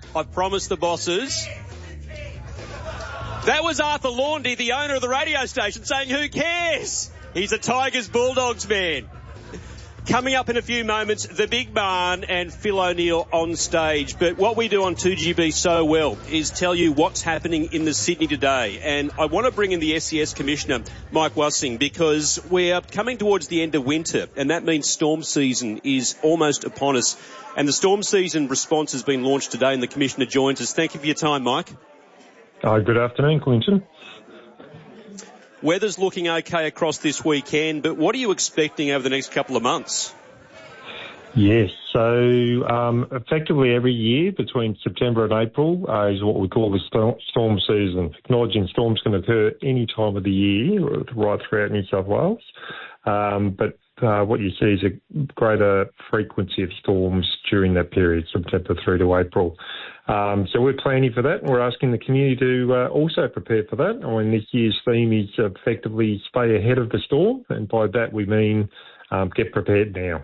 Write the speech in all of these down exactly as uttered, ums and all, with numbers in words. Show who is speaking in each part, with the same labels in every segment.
Speaker 1: I've promised the bosses. That was Arthur Laundy, the owner of the radio station, saying, who cares? He's a Tigers Bulldogs man. Coming up in a few moments, the big man and Phil O'Neill on stage. But what we do on two G B so well is tell you what's happening in the Sydney today. And I want to bring in the S E S Commissioner, Mike Wassing, because we're coming towards the end of winter, and that means storm season is almost upon us. And the storm season response has been launched today, and the Commissioner joins us. Thank you for your time, Mike.
Speaker 2: Uh, good afternoon, Clinton.
Speaker 1: Weather's looking okay across this weekend, but what are you expecting over the next couple of months?
Speaker 2: Yes, so um, effectively every year between September and April uh, is what we call the storm, storm season. Acknowledging storms can occur any time of the year, right throughout New South Wales. Um, but uh, what you see is a greater frequency of storms during that period, September through to April. Um, so we're planning for that, and we're asking the community to uh, also prepare for that. And this year's theme is uh, effectively stay ahead of the storm, and by that we mean um, get prepared now.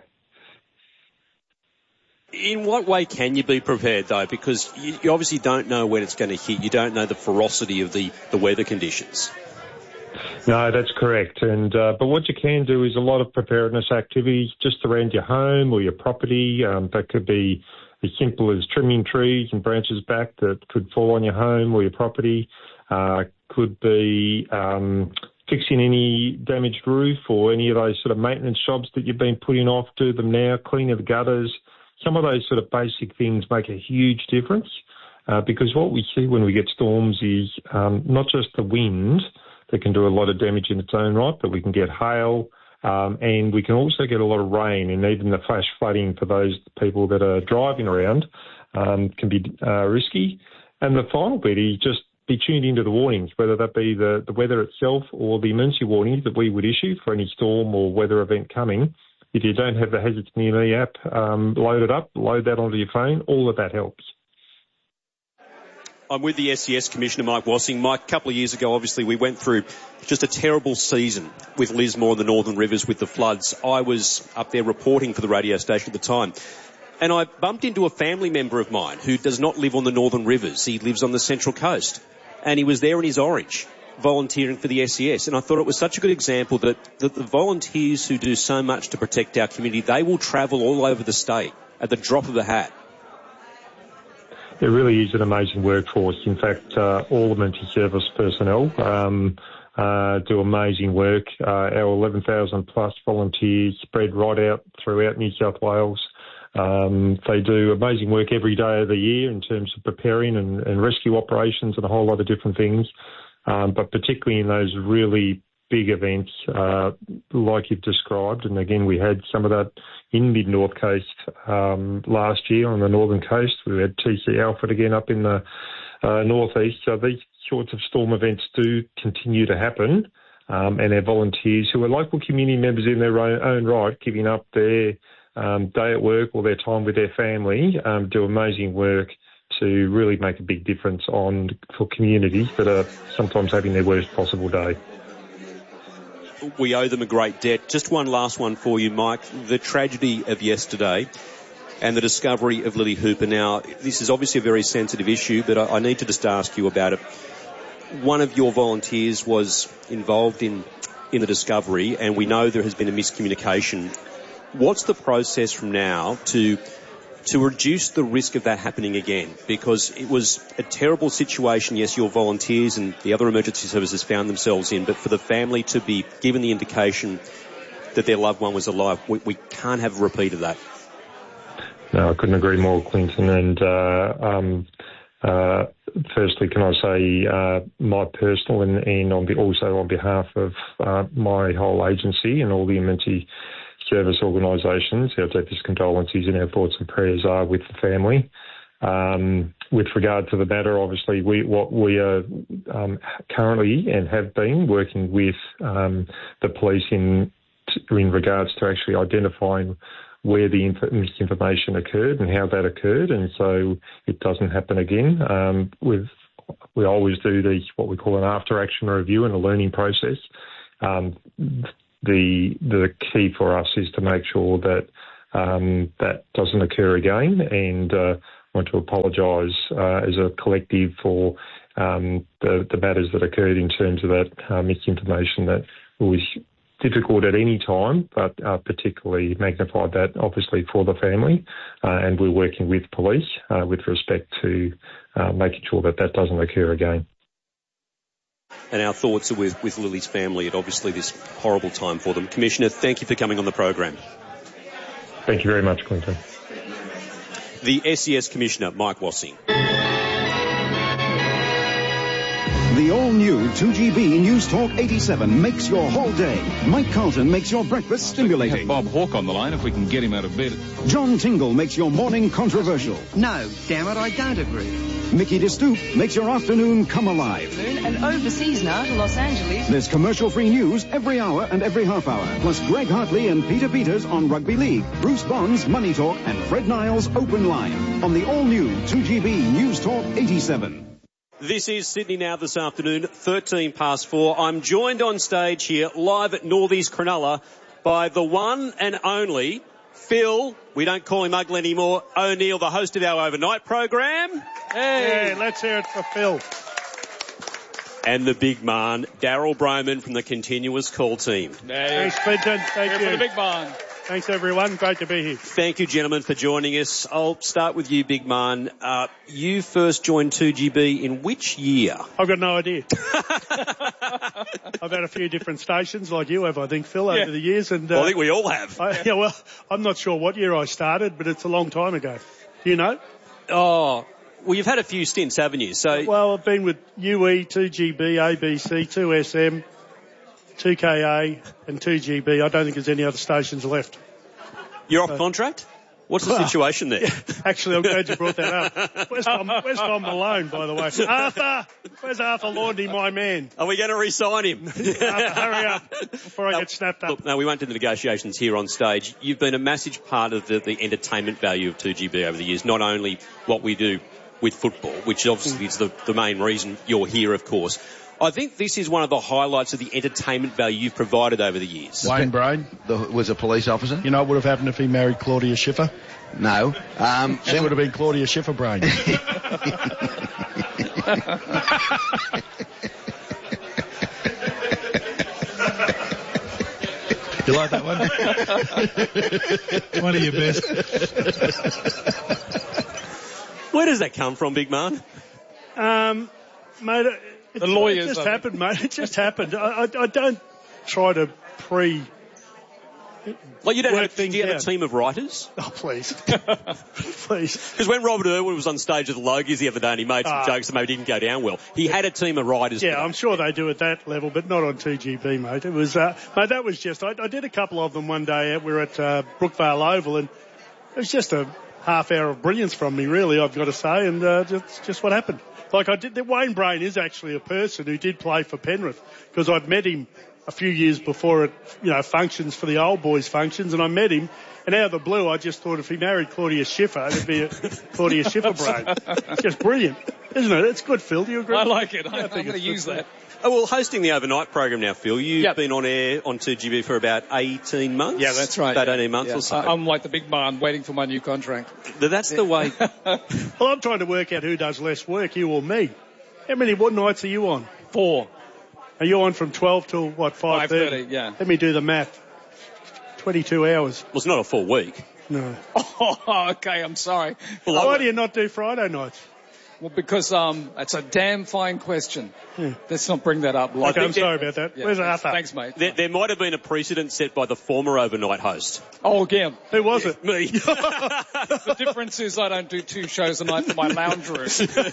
Speaker 1: In what way can you be prepared, though? Because you, you obviously don't know when it's going to hit. You don't know the ferocity of the, the weather conditions.
Speaker 2: No, that's correct. And uh, but what you can do is a lot of preparedness activities just around your home or your property. Um, that could be as simple as trimming trees and branches back that could fall on your home or your property. Uh, could be um, fixing any damaged roof or any of those sort of maintenance jobs that you've been putting off. Do them now, cleaning the gutters. Some of those sort of basic things make a huge difference uh, because what we see when we get storms is um, not just the wind that can do a lot of damage in its own right, but we can get hail, Um, and we can also get a lot of rain, and even the flash flooding for those people that are driving around um, can be uh, risky. And the final bit is just be tuned into the warnings, whether that be the, the weather itself or the emergency warnings that we would issue for any storm or weather event coming. If you don't have the Hazards Near Me app um, loaded up, load that onto your phone. All of that helps.
Speaker 1: I'm with the S E S Commissioner, Mike Wassing. Mike, a couple of years ago, obviously, we went through just a terrible season with Lismore and the Northern Rivers with the floods. I was up there reporting for the radio station at the time, and I bumped into a family member of mine who does not live on the Northern Rivers. He lives on the Central Coast, and he was there in his orange, volunteering for the S E S. And I thought it was such a good example that, that the volunteers who do so much to protect our community, they will travel all over the state at the drop of a hat.
Speaker 2: It really is an amazing workforce. In fact, uh, all emergency service personnel um, uh, do amazing work. Uh, our eleven thousand plus volunteers spread right out throughout New South Wales. Um, they do amazing work every day of the year in terms of preparing and, and rescue operations and a whole lot of different things. Um, but particularly in those really big events uh, like you've described. And again, we had some of that in mid-North Coast um, last year on the Northern Coast. We had T C Alfred again up in the uh, northeast. So these sorts of storm events do continue to happen. Um, and our volunteers, who are local community members in their own, own right, giving up their um, day at work or their time with their family, um, do amazing work to really make a big difference on for communities that are sometimes having their worst possible day.
Speaker 1: We owe them a great debt. Just one last one for you, Mike. The tragedy of yesterday and the discovery of Lily Hooper. Now, this is obviously a very sensitive issue, but I, I need to just ask you about it. One of your volunteers was involved in, in the discovery, and we know there has been a miscommunication. What's the process from now to to reduce the risk of that happening again? Because it was a terrible situation, yes, your volunteers and the other emergency services found themselves in, but for the family to be given the indication that their loved one was alive, we, we can't have a repeat of that.
Speaker 2: No, I couldn't agree more, Clinton. And uh, um, uh, firstly, can I say uh, my personal and, and on be, also on behalf of uh, my whole agency and all the emergency service organisations, our deepest condolences and our thoughts and prayers are with the family. Um, with regard to the matter, obviously, we what we are um, currently and have been working with um, the police in in regards to actually identifying where the inf- misinformation occurred and how that occurred, and so it doesn't happen again. Um, with we always do these what we call an after action review and a learning process. Um, The the key for us is to make sure that um, that doesn't occur again, and uh, want to apologise uh, as a collective for um, the, the matters that occurred in terms of that uh, misinformation that was difficult at any time, but uh, particularly magnified that obviously for the family. Uh, and we're working with police uh, with respect to uh, making sure that that doesn't occur again.
Speaker 1: And our thoughts are with, with Lily's family at obviously this horrible time for them. Commissioner, thank you for coming on the program.
Speaker 2: Thank you very much, Clinton.
Speaker 1: The S E S Commissioner, Mike Wassing.
Speaker 3: The all-new two G B News Talk eighty-seven makes your whole day. Mike Carlton makes your breakfast stimulating.
Speaker 4: We have Bob Hawke on the line if we can get him out of bed.
Speaker 3: John Tingle makes your morning controversial.
Speaker 5: No, damn it, I don't agree.
Speaker 3: Mickey DeStoop makes your afternoon come alive.
Speaker 6: And overseas now to Los Angeles.
Speaker 3: There's commercial-free news every hour and every half hour. Plus Greg Hartley and Peter Peters on Rugby League, Bruce Bonds Money Talk, and Fred Niles Open Line on the all-new two G B News Talk eighty-seven.
Speaker 1: This is Sydney Now this afternoon, thirteen past four. I'm joined on stage here, live at Northeast Cronulla, by the one and only Phil, we don't call him Ugly anymore, O'Neill, the host of our overnight program.
Speaker 7: Hey, yeah, let's hear it for Phil.
Speaker 1: And the big man, Daryl Broman from the Continuous Call team.
Speaker 7: Hey. Thanks, Clinton. Thank
Speaker 8: here
Speaker 7: you.
Speaker 8: For the big man.
Speaker 7: Thanks, everyone. Great to be here.
Speaker 1: Thank you, gentlemen, for joining us. I'll start with you, big man. Uh, you first joined two G B in which year?
Speaker 7: I've got no idea. I've had a few different stations, like you have, I think, Phil, over
Speaker 1: yeah.
Speaker 7: the years. And uh,
Speaker 1: well, I think we all have.
Speaker 7: I, yeah, well, I'm not sure what year I started, but it's a long time ago. Do you know?
Speaker 1: Oh, well, you've had a few stints, haven't you? So,
Speaker 7: well, I've been with U E, two G B, A B C, two S M, two K A and two G B. I don't think there's any other stations left.
Speaker 1: You're off contract? What's the situation there?
Speaker 7: Yeah, actually, I'm glad you brought that up. Where's Tom, where's Tom Malone, by the way? Arthur! Where's Arthur Laundy, my man?
Speaker 1: Are we going to re-sign him?
Speaker 7: Arthur, hurry up before I
Speaker 1: no,
Speaker 7: get snapped up.
Speaker 1: Look, no, we won't do the negotiations here on stage. You've been a massive part of the, the entertainment value of two G B over the years, not only what we do with football, which obviously is the, the main reason you're here, of course. I think this is one of the highlights of the entertainment value you've provided over the years.
Speaker 9: Wayne Brain
Speaker 10: the, was a police officer.
Speaker 9: You know what would have happened if he married Claudia Schiffer?
Speaker 10: No. Um,
Speaker 9: she would have been Claudia Schiffer Brain. You like that one? One of your best.
Speaker 1: Where does that come from, big man?
Speaker 7: Um, mate, it,
Speaker 8: the lawyers.
Speaker 7: It just happened, mate. It just happened. I, I, I don't try to pre.
Speaker 1: Like you don't have,
Speaker 7: do
Speaker 1: you have
Speaker 7: out.
Speaker 1: a team of writers?
Speaker 7: Oh, please. Please.
Speaker 1: Because when Robert Irwin was on stage at the Logies the other day and he made some uh, jokes that maybe didn't go down well, he had a team of writers.
Speaker 7: Yeah, I'm sure they do at that level, but not on two G B, mate. It was, uh, mate, that was just, I, I did a couple of them one day. We were at uh, Brookvale Oval, and it was just a half hour of brilliance from me, really, I've got to say, and uh, just, just what happened. Like I did, Wayne Brain is actually a person who did play for Penrith, because I'd met him a few years before at, you know, functions for the old boys functions, and I met him, and out of the blue, I just thought if he married Claudia Schiffer, it'd be a Claudia Schiffer Brain. It's just brilliant, isn't it? It's good, Phil. Do you agree?
Speaker 8: I like it. I,
Speaker 7: I
Speaker 8: I'm going to use that.
Speaker 1: Oh, well, hosting the overnight program now, Phil, you've
Speaker 8: yep.
Speaker 1: been on air on two G B for about eighteen months?
Speaker 8: Yeah, that's right.
Speaker 1: About
Speaker 8: yeah.
Speaker 1: eighteen months
Speaker 8: yeah.
Speaker 1: or so.
Speaker 8: I'm like the big man waiting for my new contract.
Speaker 1: That's the way.
Speaker 7: Well, I'm trying to work out who does less work, you or me. How many, what nights are you on?
Speaker 8: Four.
Speaker 7: Are you on from twelve till, what, five thirty?
Speaker 8: five thirty, yeah.
Speaker 7: Let me do the math. twenty-two hours.
Speaker 1: Well, it's not a full week.
Speaker 7: No.
Speaker 8: Oh, okay, I'm sorry.
Speaker 7: Well, why do you not do Friday nights?
Speaker 8: Well, because um, it's a damn fine question. Yeah. Let's not bring that up.
Speaker 7: Okay, I'm sorry about that.
Speaker 8: Yeah,
Speaker 7: Where's
Speaker 8: thanks,
Speaker 7: Arthur?
Speaker 8: Thanks, mate.
Speaker 1: There, there might have been a precedent set by the former overnight host.
Speaker 8: Oh, again.
Speaker 7: Who was it?
Speaker 1: Me.
Speaker 8: The difference is I don't do two shows a night for my lounge room.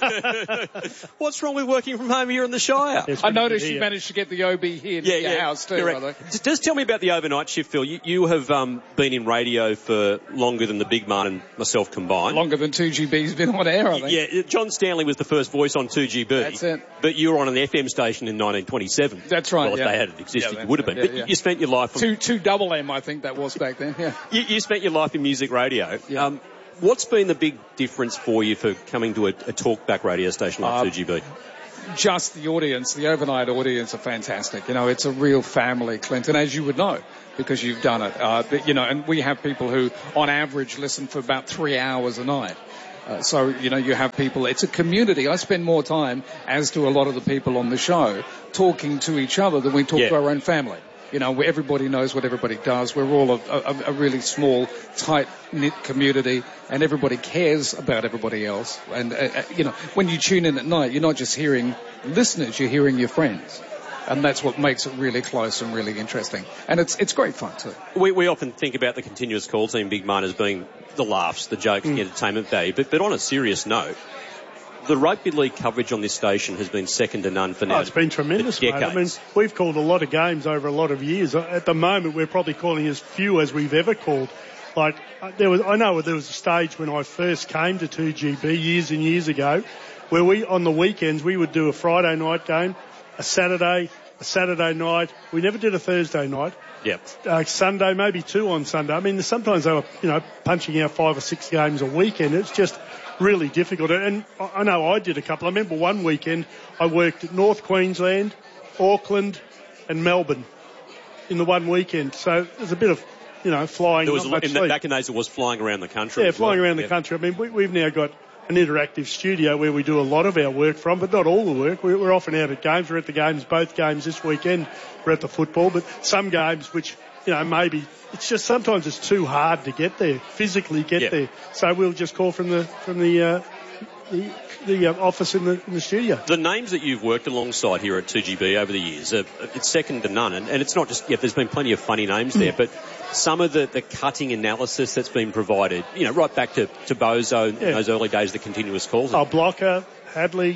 Speaker 1: What's wrong with working from home here in the Shire?
Speaker 8: I noticed you managed to get the O B here to
Speaker 1: yeah,
Speaker 8: your
Speaker 1: yeah,
Speaker 8: house too,
Speaker 1: correct.
Speaker 8: brother.
Speaker 1: Just tell me about the overnight shift, Phil. You, you have um, been in radio for longer than the big man and myself combined.
Speaker 8: Longer than two G B's been on air, I think.
Speaker 1: Yeah, John Stanley was the first voice on two G B.
Speaker 8: That's it.
Speaker 1: But you were on an F M station in nineteen twenty-seven.
Speaker 8: That's right.
Speaker 1: Well,
Speaker 8: yeah.
Speaker 1: if they had it existed,
Speaker 8: yeah,
Speaker 1: you would have been.
Speaker 8: Yeah,
Speaker 1: but
Speaker 8: yeah.
Speaker 1: you spent your life on
Speaker 8: two two double M, I think that was back then. Yeah.
Speaker 1: You, you spent your life in music radio.
Speaker 8: Yeah.
Speaker 1: Um, what's been the big difference for you for coming to a, a talkback radio station like uh, two G B?
Speaker 8: Just the audience, the overnight audience are fantastic. You know, it's a real family, Clinton, as you would know, because you've done it. Uh, but, you know, and we have people who, on average, listen for about three hours a night. Uh, so, you know, you have people, it's a community. I spend more time, as do a lot of the people on the show, talking to each other than we talk
Speaker 1: yeah.
Speaker 8: to our own family. You know, where everybody knows what everybody does. We're all a, a, a really small, tight-knit community, and everybody cares about everybody else. And, uh, you know, when you tune in at night, you're not just hearing listeners, you're hearing your friends. And that's what makes it really close and really interesting. And it's it's great fun, too.
Speaker 1: We, we often think about the continuous call team, Big Man, as being the laughs, the jokes, mm. the entertainment value. But, but on a serious note, the rugby league coverage on this station has been second to none for now.
Speaker 7: Oh, it's been tremendous, mate. I mean, we've called a lot of games over a lot of years. At the moment, we're probably calling as few as we've ever called. Like, there was, I know there was a stage when I first came to two G B years and years ago, where we, on the weekends, we would do a Friday night game, a Saturday, a Saturday night. We never did a Thursday night.
Speaker 1: Yep.
Speaker 7: Uh, Sunday, maybe two on Sunday. I mean, sometimes they were, you know, punching out five or six games a weekend. It's just really difficult. And I know I did a couple. I remember one weekend I worked at North Queensland, Auckland and Melbourne in the one weekend. So there's a bit of, you know, flying.
Speaker 1: There was
Speaker 7: not much
Speaker 1: in the, back in days it was flying around the country.
Speaker 7: Yeah, flying
Speaker 1: well.
Speaker 7: around the
Speaker 1: yeah.
Speaker 7: country. I mean, we, we've now got an interactive studio where we do a lot of our work from, but not all the work. We're, we're often out at games. We're at the games, both games this weekend. We're at the football, but some games which, you know, maybe it's just sometimes it's too hard to get there, physically get
Speaker 1: yep.
Speaker 7: there. So we'll just call from the from the uh, the, the uh, office in the in the studio.
Speaker 1: The names that you've worked alongside here at two G B over the years, uh, it's second to none, and, and it's not just. Yeah, there's been plenty of funny names there, but some of the, the cutting analysis that's been provided, you know, right back to to Bozo
Speaker 7: yeah.
Speaker 1: in those early days, the continuous calls.
Speaker 7: Oh, Blocker, Hadley,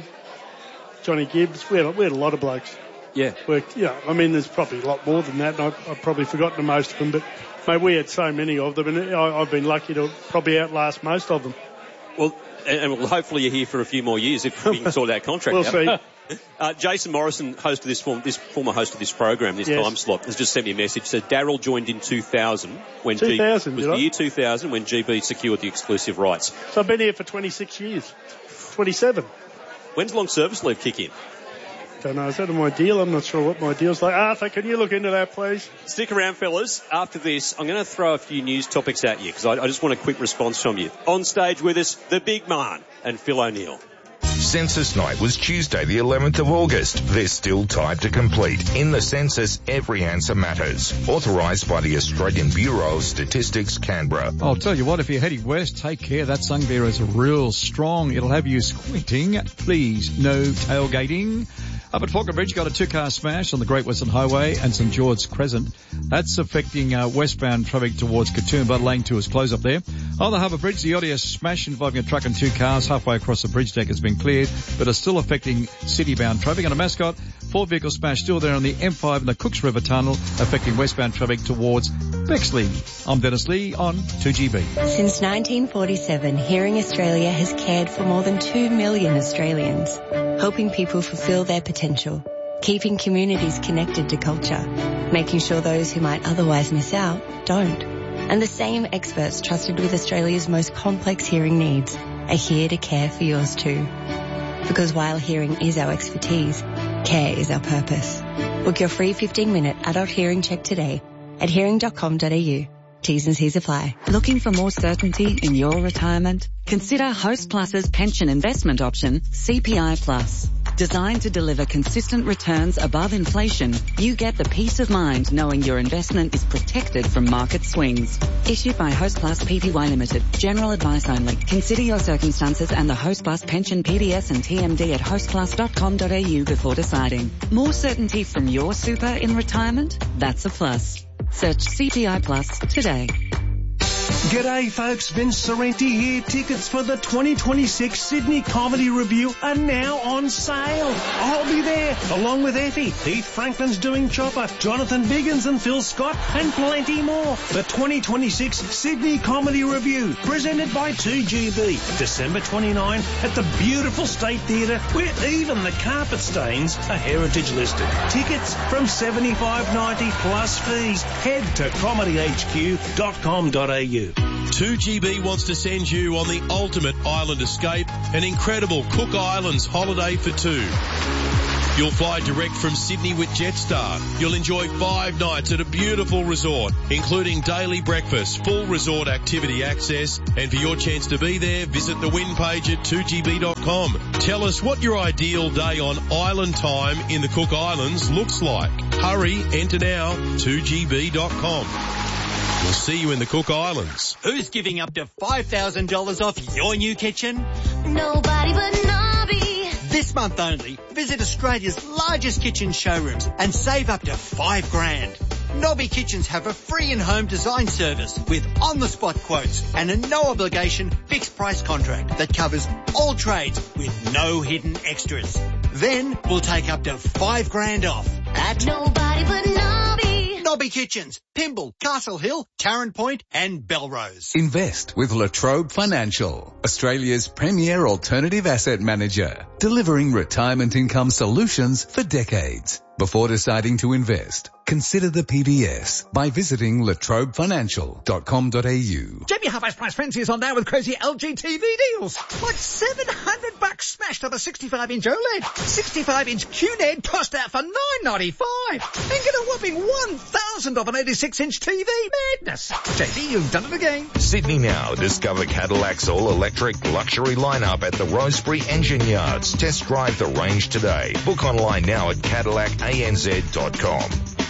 Speaker 7: Johnny Gibbs. We had, we had a lot of blokes.
Speaker 1: Yeah.
Speaker 7: Worked, yeah, I mean, there's probably a lot more than that, and I've, I've probably forgotten most of them, but, mate, we had so many of them, and I, I've been lucky to probably outlast most of them.
Speaker 1: Well, and, and well, hopefully you're here for a few more years if we can sort that contract
Speaker 7: we'll
Speaker 1: out.
Speaker 7: We'll see.
Speaker 1: Uh, Jason Morrison, host of this, form, this former host of this program, this
Speaker 7: yes.
Speaker 1: time slot, has just sent me a message. Said Daryl joined in two thousand when
Speaker 7: two thousand,
Speaker 1: G, was
Speaker 7: did
Speaker 1: the
Speaker 7: I?
Speaker 1: year two thousand when G B secured the exclusive rights.
Speaker 7: So I've been here for twenty-six years, twenty-seven.
Speaker 1: When's long service leave kick in?
Speaker 7: Don't know. Is that my deal? I'm not sure what my deal's like. Arthur, can you look into that, please?
Speaker 1: Stick around, fellas. After this, I'm going to throw a few news topics at you because I, I just want a quick response from you. On stage with us, the big man and Phil O'Neill.
Speaker 11: Census night was Tuesday the eleventh of August. There's still time to complete. In the census, every answer matters. Authorised by the Australian Bureau of Statistics, Canberra.
Speaker 12: I'll tell you what, if you're heading west, take care. That sun bear is real strong. It'll have you squinting. Please, no tailgating. Up at Falkner Bridge, got a two-car smash on the Great Western Highway and St George Crescent. That's affecting uh, westbound traffic towards Katoomba. Lane two is closed up there. On the Harbour Bridge, the audio smash involving a truck and two cars halfway across the bridge deck has been cleared, but is still affecting city-bound traffic. And a Mascot, four vehicle smash still there on the M five in the Cooks River Tunnel, affecting westbound traffic towards Bexley. I'm Dennis Lee on two G B.
Speaker 13: Since nineteen forty-seven, Hearing Australia has cared for more than two million Australians, helping people fulfil their potential, keeping communities connected to culture, making sure those who might otherwise miss out don't. And the same experts trusted with Australia's most complex hearing needs are here to care for yours too. Because while hearing is our expertise, care is our purpose. Book your free fifteen minute adult hearing check today at hearing dot com dot a u. T's and C's apply.
Speaker 14: Looking for more certainty in your retirement? Consider Host Plus's pension investment option, C P I Plus. Designed to deliver consistent returns above inflation, you get the peace of mind knowing your investment is protected from market swings. Issued by Host Plus Pty Limited. General advice only. Consider your circumstances and the Host Plus pension P D S and T M D at host plus dot com dot a u before deciding. More certainty from your super in retirement? That's a plus. Search C P I Plus today.
Speaker 15: G'day folks, Vince Sorrenti here. Tickets for the twenty twenty-six Sydney Comedy Review are now on sale. I'll be there, along with Effie, Heath Franklin's doing Chopper, Jonathan Biggins and Phil Scott, and plenty more. The twenty twenty-six Sydney Comedy Review, presented by two G B, December twenty-ninth at the beautiful State Theatre, where even the carpet stains are heritage listed. Tickets from seventy-five ninety plus fees. Head to comedy h q dot com dot a u.
Speaker 16: two G B wants to send you on the ultimate island escape, an incredible Cook Islands holiday for two. You'll fly direct from Sydney with Jetstar. You'll enjoy five nights at a beautiful resort, including daily breakfast, full resort activity access, and for your chance to be there, visit the win page at two G B dot com. Tell us what your ideal day on island time in the Cook Islands looks like. Hurry, enter now, two G B dot com. We'll see you in the Cook Islands.
Speaker 17: Who's giving up to five thousand dollars off your new kitchen?
Speaker 18: Nobody but Nobby.
Speaker 17: This month only, visit Australia's largest kitchen showrooms and save up to five grand. Nobby Kitchens have a free in-home design service with on-the-spot quotes and a no-obligation fixed-price contract that covers all trades with no hidden extras. Then we'll take up to five grand off at
Speaker 18: Nobody but Nobby.
Speaker 17: Nobby Kitchens, Pymble, Castle Hill, Tarrant Point and Belrose.
Speaker 19: Invest with Latrobe Financial, Australia's premier alternative asset manager, delivering retirement income solutions for decades. Before deciding to invest, consider the P B S by visiting latrobe financial dot com dot a u.
Speaker 20: Jamie Half-Ice Price Frenzy is on now with crazy L G T V deals. Like seven hundred bucks smashed on a sixty-five inch OLED. sixty-five inch Q N E D tossed out for nine ninety-five. And get a whopping one thousand off an eighty-six inch T V. Madness. J D, you've done it again.
Speaker 11: Sydney Now. Discover Cadillac's all-electric luxury lineup at the Rosebery Engine Yards. Test drive the range today. Book online now at cadillac a n z dot com.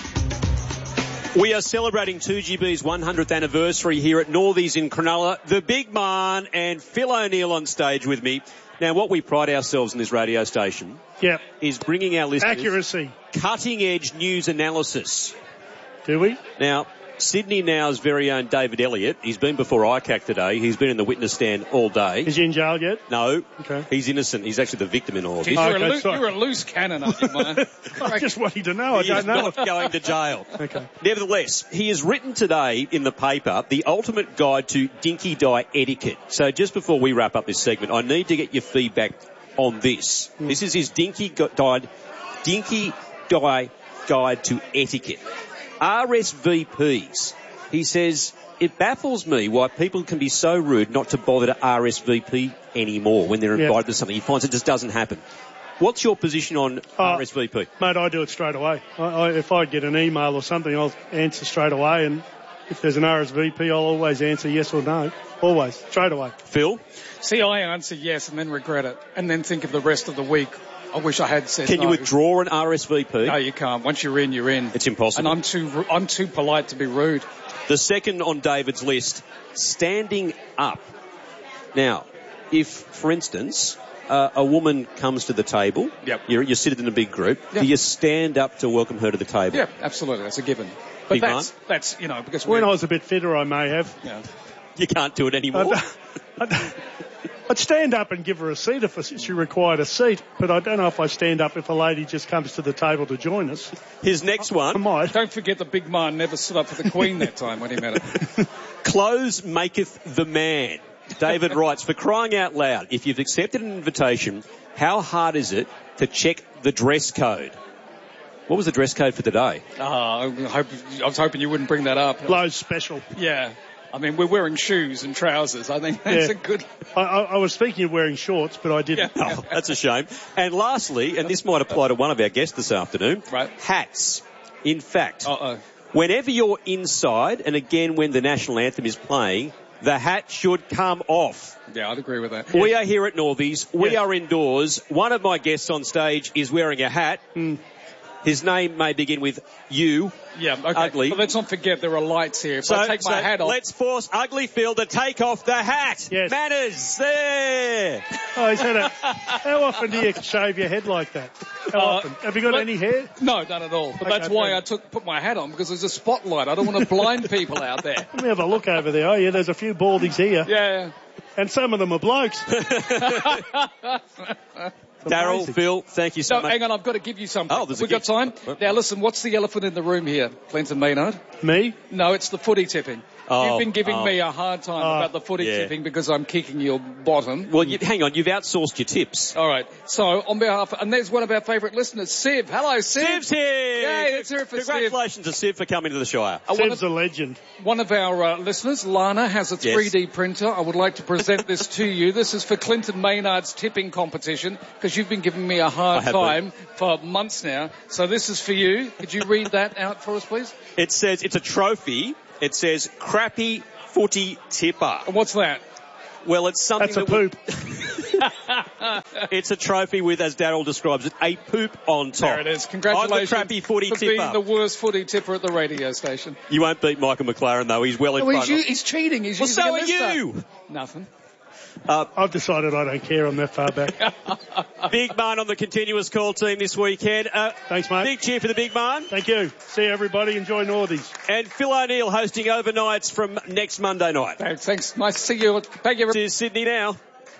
Speaker 1: We are celebrating two G B's one hundredth anniversary here at Northies in Cronulla. The big man and Phil O'Neill on stage with me. Now, what we pride ourselves in this radio station
Speaker 7: yep.
Speaker 1: is bringing our listeners
Speaker 7: accuracy,
Speaker 1: cutting-edge news analysis.
Speaker 7: Do we?
Speaker 1: Now, Sydney Now's very own David Elliott, he's been before I C A C today. He's been in the witness stand all day.
Speaker 7: Is he in jail yet?
Speaker 1: No.
Speaker 7: Okay.
Speaker 1: He's innocent. He's actually the victim in all of this.
Speaker 8: You're,
Speaker 7: oh,
Speaker 8: okay, a,
Speaker 7: lo-
Speaker 8: you're a loose cannon, aren't you, man?
Speaker 7: I'm just wanting to know. I
Speaker 1: he
Speaker 7: don't
Speaker 1: is
Speaker 7: know.
Speaker 1: not going to jail.
Speaker 7: Okay.
Speaker 1: Nevertheless, he has written today in the paper the ultimate guide to dinky die etiquette. So just before we wrap up this segment, I need to get your feedback on this. Mm. This is his dinky guide, dinky die guide to etiquette. R S V Ps. He says, it baffles me why people can be so rude not to bother to R S V P anymore when they're invited yep. to something. He finds it just doesn't happen. What's your position on uh, R S V P?
Speaker 7: Mate, I do it straight away. I, I, if I get an email or something, I'll answer straight away. And if there's an R S V P, I'll always answer yes or no. Always. Straight away.
Speaker 1: Phil?
Speaker 8: See, I answer yes and then regret it. And then think of the rest of the week. I wish I had said
Speaker 1: Can
Speaker 8: no.
Speaker 1: you withdraw an R S V P?
Speaker 8: No, you can't. Once you're in, you're in.
Speaker 1: It's impossible.
Speaker 8: And I'm too, I'm too polite to be rude.
Speaker 1: The second on David's list, standing up. Now, if, for instance, uh, a woman comes to the table,
Speaker 8: yep.
Speaker 1: you're, you're seated in a big group,
Speaker 8: yep.
Speaker 1: do you stand up to welcome her to the table?
Speaker 8: Yeah, absolutely. That's a given. But
Speaker 1: big
Speaker 8: that's,
Speaker 1: man?
Speaker 8: that's, you know, because
Speaker 7: when I was a bit fitter, I may have.
Speaker 8: Yeah.
Speaker 1: You can't do it anymore.
Speaker 7: I'd, I'd, I'd stand up and give her a seat if she required a seat, but I don't know if I stand up if a lady just comes to the table to join us.
Speaker 1: His next one.
Speaker 7: I might.
Speaker 8: Don't forget the big man never stood up for the Queen that time when he met her.
Speaker 1: Clothes maketh the man. David writes, for crying out loud, if you've accepted an invitation, how hard is it to check the dress code? What was the dress code for today?
Speaker 8: Oh, I, hope, I was hoping you wouldn't bring that up.
Speaker 7: Lowe's special.
Speaker 8: Yeah. I mean, we're wearing shoes and trousers. I think that's
Speaker 7: yeah.
Speaker 8: a good...
Speaker 7: I, I, I was thinking of wearing shorts, but I didn't.
Speaker 1: Yeah. Oh, that's a shame. And lastly, and this might apply to one of our guests this afternoon,
Speaker 8: right.
Speaker 1: hats. In fact,
Speaker 8: Uh-oh.
Speaker 1: whenever you're inside, and again when the national anthem is playing, the hat should come off.
Speaker 8: Yeah, I'd agree with that.
Speaker 1: We
Speaker 8: yeah.
Speaker 1: are here at Northies. We
Speaker 7: yeah.
Speaker 1: are indoors. One of my guests on stage is wearing a hat.
Speaker 7: Mm.
Speaker 1: His name may begin with U.
Speaker 8: Yeah, okay.
Speaker 1: Ugly.
Speaker 8: But let's not forget there are lights here. If
Speaker 1: so,
Speaker 8: I take
Speaker 1: so
Speaker 8: my hat off...
Speaker 1: let's force Ugly Phil to take off the hat.
Speaker 7: Yes.
Speaker 1: Manners. There.
Speaker 7: Oh, he's had a... How often do you shave your head like that? How
Speaker 8: uh,
Speaker 7: often? Have you got
Speaker 8: but,
Speaker 7: any hair?
Speaker 8: No, none at all. But
Speaker 7: okay,
Speaker 8: that's why
Speaker 7: fair.
Speaker 8: I took put my hat on, because there's a spotlight. I don't want to blind people out there.
Speaker 7: Let me have a look over there. Oh, yeah, there's a few baldies here.
Speaker 8: Yeah.
Speaker 7: And some of them are blokes.
Speaker 1: Daryl, Phil, thank you so
Speaker 8: no,
Speaker 1: much.
Speaker 8: hang on, I've got to give you something.
Speaker 1: Oh, there's
Speaker 8: We've
Speaker 1: a
Speaker 8: got time?
Speaker 1: What?
Speaker 8: Now listen, what's the elephant in the room here, Clinton Maynard?
Speaker 7: Me?
Speaker 8: No, it's the footy tipping.
Speaker 1: Oh,
Speaker 8: You've been giving
Speaker 1: oh.
Speaker 8: me a hard time
Speaker 1: Oh,
Speaker 8: about the footy
Speaker 1: yeah.
Speaker 8: tipping because I'm kicking your bottom.
Speaker 1: Well, you, hang on, you've outsourced your tips.
Speaker 8: All right. So, on behalf, and there's one of our favourite listeners, Siv. Hello, Siv.
Speaker 1: Siv's here!
Speaker 8: Yay, let's hear it for Siv.
Speaker 1: Congratulations to Siv for coming to the Shire.
Speaker 8: Uh, one
Speaker 7: Siv's
Speaker 8: of-
Speaker 7: a legend.
Speaker 8: One of our uh, listeners, Lana, has a
Speaker 1: Yes.
Speaker 8: three D printer. I would like to present this to you. This is for Clinton Maynard's tipping competition because you've been giving me a
Speaker 1: I
Speaker 8: hard
Speaker 1: have
Speaker 8: time for months now. So this is for you. Could you read that out for us, please?
Speaker 1: It says, it's a trophy. It says, crappy footy tipper.
Speaker 8: And what's that?
Speaker 1: Well, it's something
Speaker 7: That's a
Speaker 1: that will-
Speaker 7: poop.
Speaker 1: It's a trophy with, as Daryl describes it, a poop on top.
Speaker 8: There it is. Congratulations
Speaker 1: I'm the crappy footy
Speaker 8: for
Speaker 1: tipper.
Speaker 8: being the worst footy tipper at the radio station.
Speaker 1: You won't beat Michael McLaren, though. He's well in
Speaker 8: Oh,
Speaker 1: front.
Speaker 8: he's, u- he's cheating. He's
Speaker 1: Well,
Speaker 8: using
Speaker 1: so
Speaker 8: a
Speaker 1: are
Speaker 8: lister.
Speaker 1: you.
Speaker 8: Nothing.
Speaker 1: Uh,
Speaker 7: I've decided I don't care. I'm that far back.
Speaker 1: Big man on the continuous call team this weekend. Uh,
Speaker 7: Thanks, mate.
Speaker 1: Big cheer for the big man.
Speaker 7: Thank you. See you, everybody. Enjoy Northies.
Speaker 1: And Phil O'Neill hosting overnights from next Monday night.
Speaker 8: Thanks. Thanks. Nice to see you. Thank you.
Speaker 1: This is Sydney now.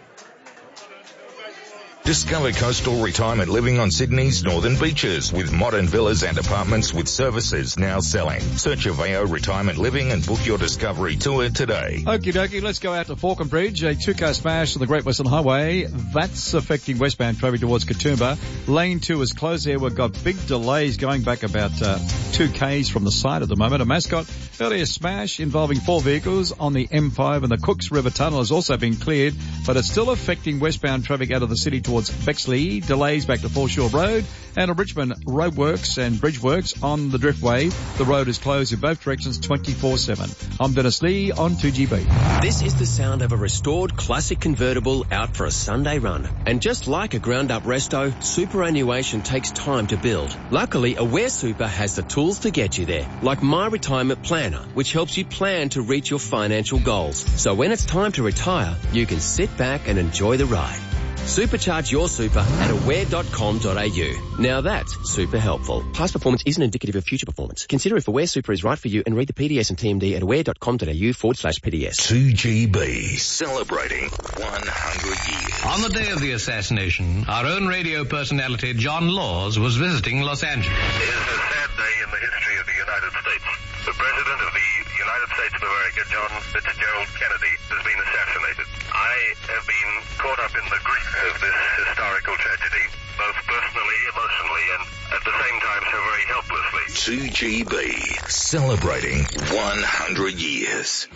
Speaker 11: Discover coastal retirement living on Sydney's northern beaches with modern villas and apartments with services now selling. Search Aveo Retirement Living and book your discovery tour today.
Speaker 12: Okie dokie, let's go out to Falconbridge. A two-car smash on the Great Western Highway. That's affecting westbound traffic towards Katoomba. Lane two is closed there. We've got big delays going back about uh, two k's from the site at the moment. A Mascot earlier smash involving four vehicles on the M five, and the Cooks River Tunnel has also been cleared, but it's still affecting westbound traffic out of the city towards Bexley. Delays back to Foreshore Road, and at Richmond, roadworks and bridge works on the Driftway. The road is closed in both directions twenty-four seven. I'm Dennis Lee on two G B.
Speaker 21: This is the sound of a restored classic convertible out for a Sunday run. And just like a ground-up resto, superannuation takes time to build. Luckily, Aware Super has the tools to get you there, like My Retirement Planner, which helps you plan to reach your financial goals. So when it's time to retire, you can sit back and enjoy the ride. Supercharge your super at aware dot com dot a u. Now that's super helpful. Past performance isn't indicative of future performance. Consider if Aware Super is right for you and read the P D S and T M D at aware dot com dot a u forward slash P D S.
Speaker 11: two G B, celebrating one hundred years.
Speaker 22: On the day of the assassination, our own radio personality, John Laws, was visiting Los Angeles.
Speaker 23: It is a sad day in the history of the United States. The President of the United States of America, John Fitzgerald Kennedy, has been assassinated. I have been caught up in the grief of this historical tragedy, both personally, emotionally, and at the same time so very helplessly.
Speaker 11: two G B, celebrating one hundred years.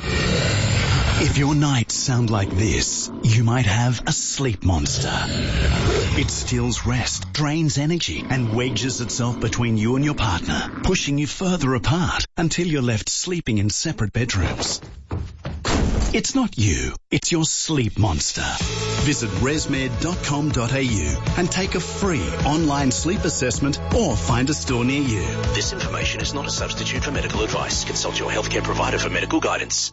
Speaker 24: If your nights sound like this, you might have a sleep monster. It steals rest, drains energy, and wedges itself between you and your partner, pushing you further apart until you're left sleeping in separate bedrooms. It's not you, it's your sleep monster. Visit resmed dot com dot a u and take a free online sleep assessment or find a store near you.
Speaker 25: This information is not a substitute for medical advice. Consult your healthcare provider for medical guidance.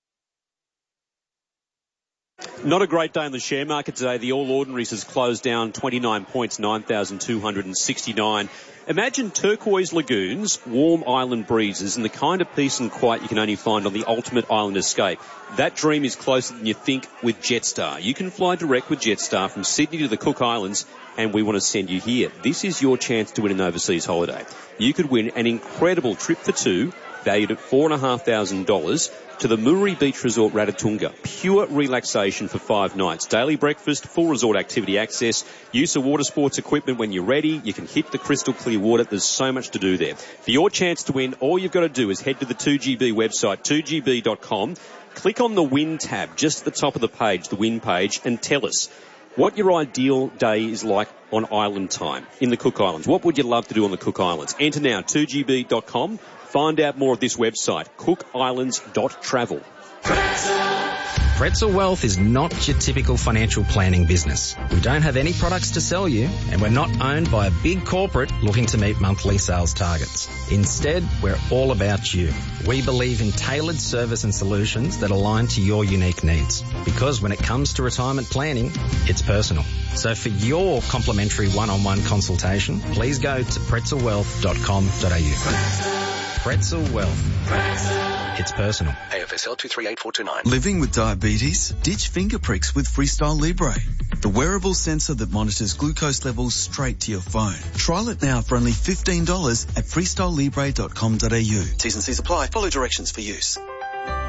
Speaker 1: Not a great day in the share market today. The All Ordinaries has closed down twenty-nine points, nine thousand two hundred sixty-nine. Imagine turquoise lagoons, warm island breezes, and the kind of peace and quiet you can only find on the ultimate island escape. That dream is closer than you think with Jetstar. You can fly direct with Jetstar from Sydney to the Cook Islands, and we want to send you here. This is your chance to win an overseas holiday. You could win an incredible trip for two, valued at four thousand five hundred dollars, to the Muri Beach Resort Rarotonga. Pure relaxation for five nights. Daily breakfast, full resort activity access, use of water sports equipment when you're ready. You can hit the crystal clear water. There's so much to do there. For your chance to win, all you've got to do is head to the two G B website, two G B dot com. Click on the Win tab just at the top of the page, the Win page, and tell us what your ideal day is like on island time in the Cook Islands. What would you love to do on the Cook Islands? Enter now, two G B dot com. Find out more at this website, cook islands dot travel.
Speaker 26: Pretzel Wealth is not your typical financial planning business. We don't have any products to sell you, and we're not owned by a big corporate looking to meet monthly sales targets. Instead, we're all about you. We believe in tailored service and solutions that align to your unique needs. Because when it comes to retirement planning, it's personal. So for your complimentary one-on-one consultation, please go to pretzel wealth dot com dot a u. Pretzel Wealth. It's personal.
Speaker 25: A F S L two three eight four two nine.
Speaker 27: Living with diabetes? Ditch finger pricks with Freestyle Libre, the wearable sensor that monitors glucose levels straight to your phone. Trial it now for only fifteen dollars at freestyle libre dot com dot a u. T's and C's apply. Follow directions for use.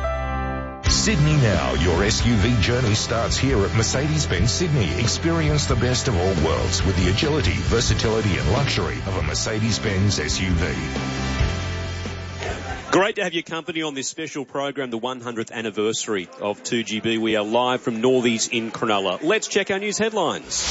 Speaker 11: Sydney Now. Your S U V journey starts here at Mercedes-Benz Sydney. Experience the best of all worlds with the agility, versatility and luxury of a Mercedes-Benz S U V.
Speaker 1: Great to have your company on this special program, the one hundredth anniversary of two G B. We are live from Northies in Cronulla. Let's check our news headlines.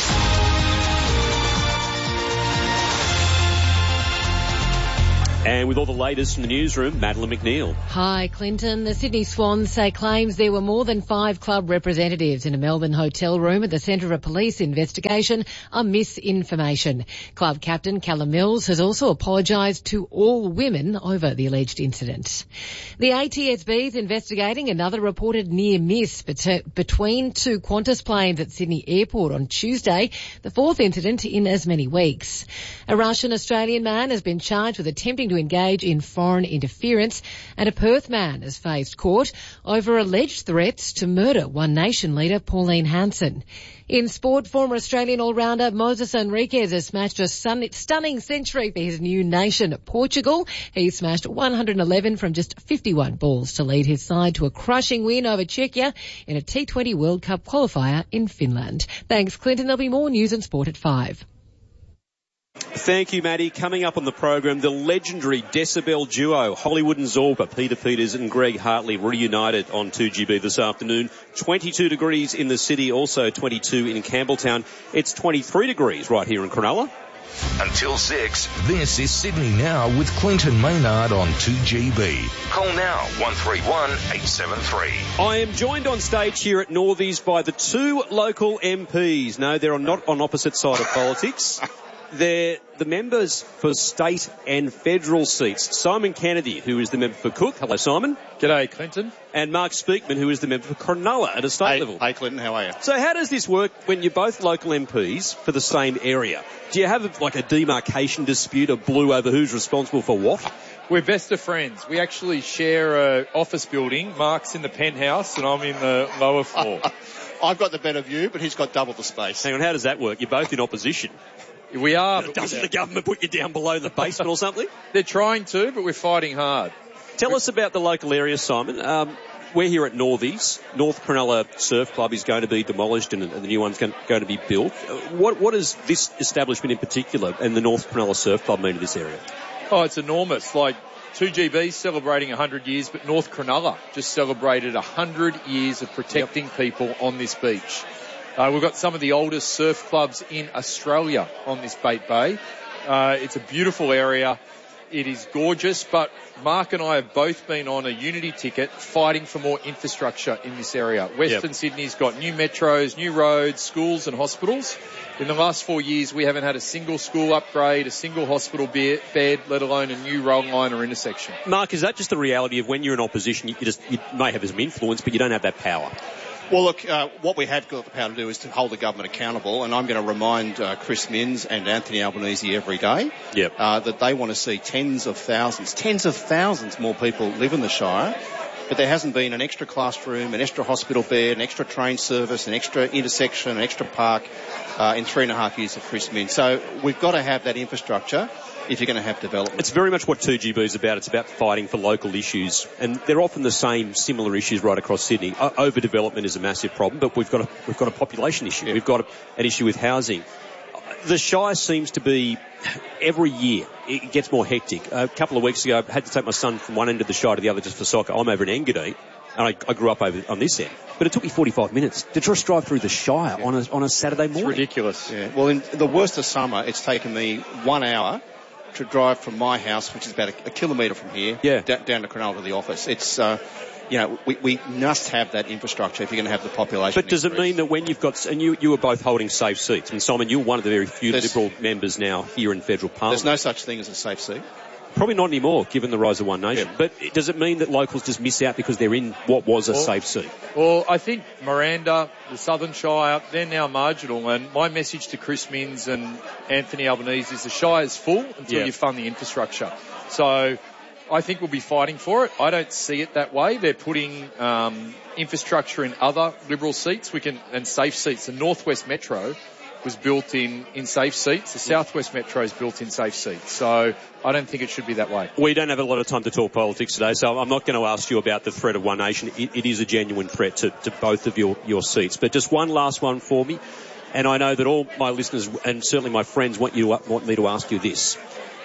Speaker 1: And with all the latest from the newsroom, Madeline McNeil.
Speaker 2: Hi, Clinton. The Sydney Swans say claims there were more than five club representatives in a Melbourne hotel room at the centre of a police investigation are misinformation. Club captain Callum Mills has also apologised to all women over the alleged incident. The A T S B is investigating another reported near miss bet- between two Qantas planes at Sydney Airport on Tuesday, the fourth incident in as many weeks. A Russian-Australian man has been charged with attempting to engage in foreign interference, and a Perth man has faced court over alleged threats to murder One Nation leader Pauline Hanson. In sport, former Australian all-rounder Moses Henriques has smashed a sun- stunning century for his new nation, Portugal. He smashed one hundred eleven from just fifty-one balls to lead his side to a crushing win over Czechia in a T twenty World Cup qualifier in Finland. Thanks, Clinton. There'll be more news and sport at five.
Speaker 1: Thank you, Maddie. Coming up on the program, the legendary Decibel duo, Hollywood and Zorba, Peter Peters and Greg Hartley, reunited on two G B this afternoon. twenty-two degrees in the city, also twenty-two in Campbelltown. It's twenty-three degrees right here in Cronulla.
Speaker 11: Until six, this is Sydney Now with Clinton Maynard on two G B. Call now, one three one, eight seven three.
Speaker 1: I am joined on stage here at Northies by the two local M Ps. No, they're not on opposite side of politics. They're the members for state and federal seats. Simon Kennedy, who is the member for Cook. Hello, Simon.
Speaker 3: G'day, Clinton.
Speaker 1: And Mark Speakman, who is the member for Cronulla at a state
Speaker 3: hey,
Speaker 1: level.
Speaker 3: Hey, Clinton, how are you?
Speaker 1: So how does this work when you're both local M Ps for the same area? Do you have like a demarcation dispute, a blue over who's responsible for what?
Speaker 3: We're best of friends. We actually share an office building. Mark's in the penthouse and I'm in the lower floor.
Speaker 4: I've got the better view, but he's got double the space.
Speaker 1: Hang on, how does that work? You're both in opposition.
Speaker 3: We are. But
Speaker 1: Doesn't the government put you down below the basement or something?
Speaker 3: They're trying to, but we're fighting hard.
Speaker 1: Tell us about the local area, Simon. Um, we're here at Northies. North Cronulla Surf Club is going to be demolished and, and the new one's going, going to be built. What, what does this establishment in particular and the North Cronulla Surf Club mean to this area?
Speaker 3: Oh, it's enormous. Like two G B celebrating one hundred years, but North Cronulla just celebrated one hundred years of protecting yep. people on this beach. Uh, we've got some of the oldest surf clubs in Australia on this Bait Bay. Uh, it's a beautiful area. It is gorgeous, but Mark and I have both been on a unity ticket fighting for more infrastructure in this area. Western yep. Sydney's got new metros, new roads, schools and hospitals. In the last four years, we haven't had a single school upgrade, a single hospital bed, let alone a new rail line or intersection.
Speaker 1: Mark, is that just the reality of when you're in opposition, you, just, you may have some influence, but you don't have that power?
Speaker 4: Well, look, uh, what we have got the power to do is to hold the government accountable, and I'm going to remind uh, Chris Minns and Anthony Albanese every day
Speaker 1: yep.
Speaker 4: uh, that they want to see tens of thousands, tens of thousands more people live in the Shire, but there hasn't been an extra classroom, an extra hospital bed, an extra train service, an extra intersection, an extra park uh, in three and a half years of Chris Minns. So we've got to have that infrastructure if you're going to have development.
Speaker 1: It's very much what two G B is about. It's about fighting for local issues, and they're often the same similar issues right across Sydney. O- overdevelopment is a massive problem, but we've got a, we've got a population issue. Yeah. We've got a, an issue with housing. The Shire seems to be, every year, it gets more hectic. A couple of weeks ago, I had to take my son from one end of the Shire to the other just for soccer. I'm over in Engadine, and I, I grew up over on this end. But it took me forty-five minutes to just drive through the Shire yeah. on a on a Saturday morning.
Speaker 4: It's ridiculous. Yeah. Well, in the worst of summer, it's taken me one hour to drive from my house, which is about a, a kilometre from here,
Speaker 1: yeah.
Speaker 4: d- down to Cronulla to the office. It's, uh, you know, we, we must have that infrastructure if you're going to have the population.
Speaker 1: But does increase. It mean that when you've got, and you, you were both holding safe seats, I mean, Simon, you're one of the very few there's, Liberal members now here in federal parliament.
Speaker 4: There's no such thing as a safe seat.
Speaker 1: Probably not anymore, given the rise of One Nation. Yeah. But does it mean that locals just miss out because they're in what was a
Speaker 3: well,
Speaker 1: safe seat?
Speaker 3: Well, I think Miranda, the Southern Shire, they're now marginal. And my message to Chris Minns and Anthony Albanese is the Shire's full until yeah. you fund the infrastructure. So I think we'll be fighting for it. I don't see it that way. They're putting um, infrastructure in other Liberal seats we can and safe seats. The Northwest Metro was built in, in safe seats. The Southwest Metro is built in safe seats. So I don't think it should be that way.
Speaker 1: We don't have a lot of time to talk politics today, so I'm not going to ask you about the threat of One Nation. It, it is a genuine threat to, to both of your, your seats. But just one last one for me. And I know that all my listeners and certainly my friends want you want me to ask you this.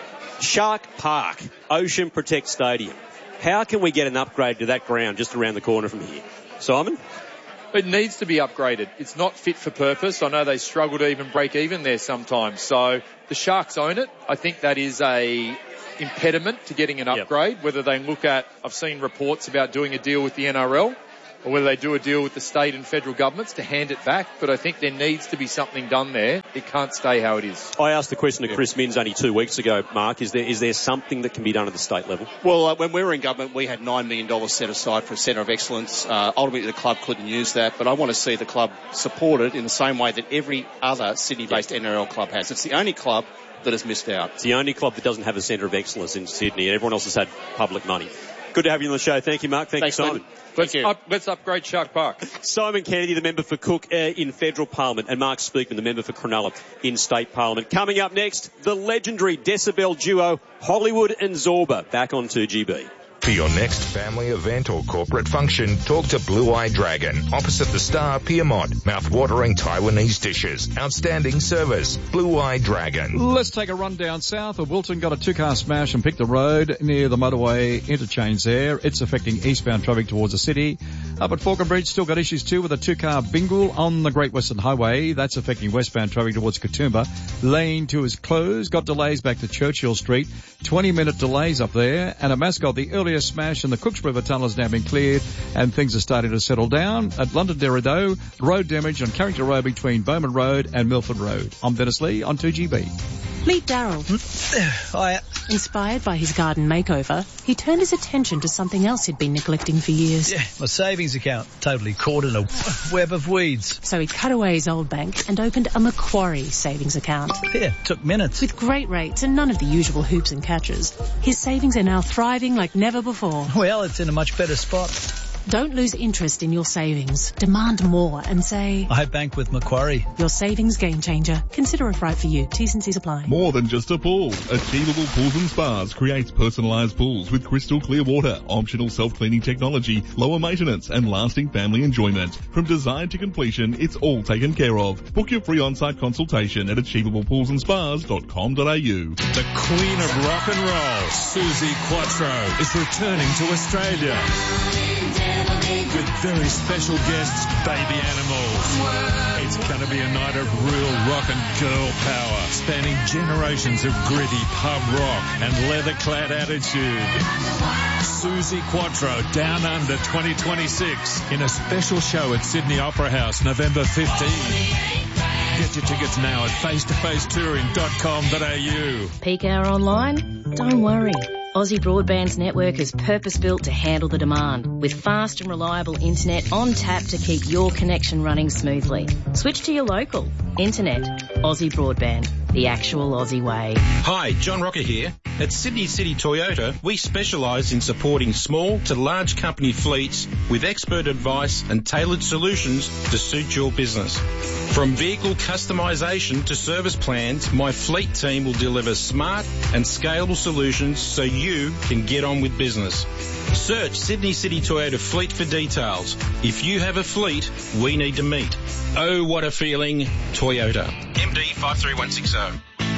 Speaker 1: Shark Park, Ocean Protect Stadium. How can we get an upgrade to that ground just around the corner from here? Simon?
Speaker 3: It needs to be upgraded. It's not fit for purpose. I know they struggle to even break even there sometimes. So the Sharks own it. I think that is a impediment to getting an upgrade. Yep. Whether they look at, I've seen reports about doing a deal with the N R L, or whether they do a deal with the state and federal governments to hand it back. But I think there needs to be something done there. It can't stay how it is.
Speaker 1: I asked the question to Chris Minns only two weeks ago, Mark. Is there is there something that can be done at the state level?
Speaker 4: Well, uh, when we were in government, we had nine million dollars set aside for a centre of excellence. Uh, ultimately, the club couldn't use that, but I want to see the club supported in the same way that every other Sydney-based yep. N R L club has. It's the only club that has missed out.
Speaker 1: It's the only club that doesn't have a centre of excellence in Sydney, and everyone else has had public money. Good to have you on the show. Thank you, Mark. Thank
Speaker 4: Thanks,
Speaker 1: you, Simon.
Speaker 3: Let's, up, let's upgrade Shark Park.
Speaker 1: Simon Kennedy, the member for Cook uh, in Federal Parliament, and Mark Speakman, the member for Cronulla in State Parliament. Coming up next, the legendary decibel duo Hollywood and Zorba back on two G B.
Speaker 11: For your next family event or corporate function, talk to Blue Eye Dragon, opposite the Star, Piermont. Mouth-watering Taiwanese dishes. Outstanding service. Blue Eye Dragon.
Speaker 12: Let's take a run down south. Of Wilton got a two-car smash and picked the road near the motorway interchange there. It's affecting eastbound traffic towards the city. Up at Falcon Bridge, still got issues too with a two-car bingle on the Great Western Highway. That's affecting westbound traffic towards Katoomba. Lane two is closed. Got delays back to Churchill Street. twenty-minute delays up there. And at Mascot, the earlier smash in the Cooks River Tunnel has now been cleared and things are starting to settle down. At London-Derrido, road damage on Carrington Road between Bowman Road and Milford Road. I'm Dennis Lee on two G B.
Speaker 5: Meet Daryl.
Speaker 6: Hiya.
Speaker 5: Inspired by his garden makeover, he turned his attention to something else he'd been neglecting for years.
Speaker 6: Yeah, my savings account, totally caught in a web of weeds.
Speaker 5: So he cut away his old bank and opened a Macquarie savings account.
Speaker 6: Yeah, took minutes.
Speaker 5: With great rates and none of the usual hoops and catches, his savings are now thriving like never before.
Speaker 6: Well, it's in a much better spot.
Speaker 5: Don't lose interest in your savings. Demand more and say,
Speaker 6: I bank with Macquarie.
Speaker 5: Your savings game changer. Consider if right for you. T's and C's apply.
Speaker 9: More than just a pool. Achievable Pools and Spas creates personalised pools with crystal clear water, optional self-cleaning technology, lower maintenance and lasting family enjoyment. From design to completion, it's all taken care of. Book your free on-site consultation at achievable pools and spas dot com dot a u.
Speaker 10: The Queen of Rock and Roll, Suzi Quatro, is returning to Australia. With very special guests, Baby Animals. It's going to be a night of real rock and girl power, spanning generations of gritty pub rock and leather-clad attitude. Suzi Quatro, Down Under twenty twenty-six, in a special show at Sydney Opera House, November fifteenth. Get your tickets now at face to face touring dot com dot a u.
Speaker 5: Peak hour online? Don't worry. Aussie Broadband's network is purpose-built to handle the demand, with fast and reliable internet on tap to keep your connection running smoothly. Switch to your local. Internet. Aussie Broadband. The actual Aussie way.
Speaker 13: Hi, John Rocker here. At Sydney City Toyota, we specialise in supporting small to large company fleets with expert advice and tailored solutions to suit your business. From vehicle customisation to service plans, my fleet team will deliver smart and scalable solutions so you can get on with business. Search Sydney City Toyota Fleet for details. If you have a fleet, we need to meet. Oh, what a feeling. Toyota. M D five three one six zero.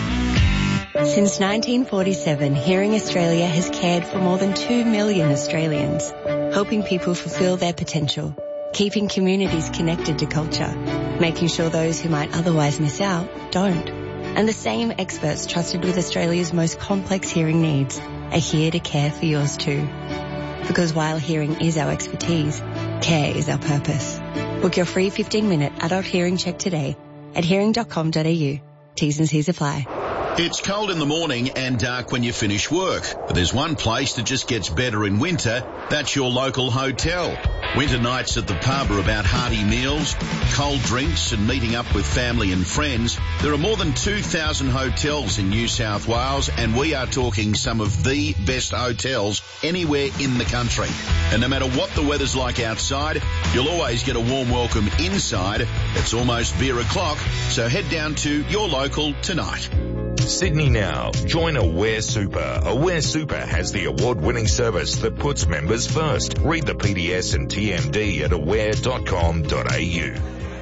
Speaker 14: Since nineteen forty-seven, Hearing Australia has cared for more than two million Australians, helping people fulfil their potential, keeping communities connected to culture, making sure those who might otherwise miss out don't. And the same experts trusted with Australia's most complex hearing needs are here to care for yours too. Because while hearing is our expertise, care is our purpose. Book your free fifteen minute adult hearing check today at hearing dot com dot a u. T's and C's apply.
Speaker 7: It's cold in the morning and dark when you finish work, but there's one place that just gets better in winter. That's your local hotel. Winter nights at the pub are about hearty meals, cold drinks and meeting up with family and friends. There are more than two thousand hotels in New South Wales, and we are talking some of the best hotels anywhere in the country. And no matter what the weather's like outside, you'll always get a warm welcome inside. It's almost beer o'clock, so head down to your local tonight.
Speaker 11: Sydney now. Join Aware Super. Aware Super has the award-winning service that puts members first. Read the P D S and T M D at aware dot com dot a u.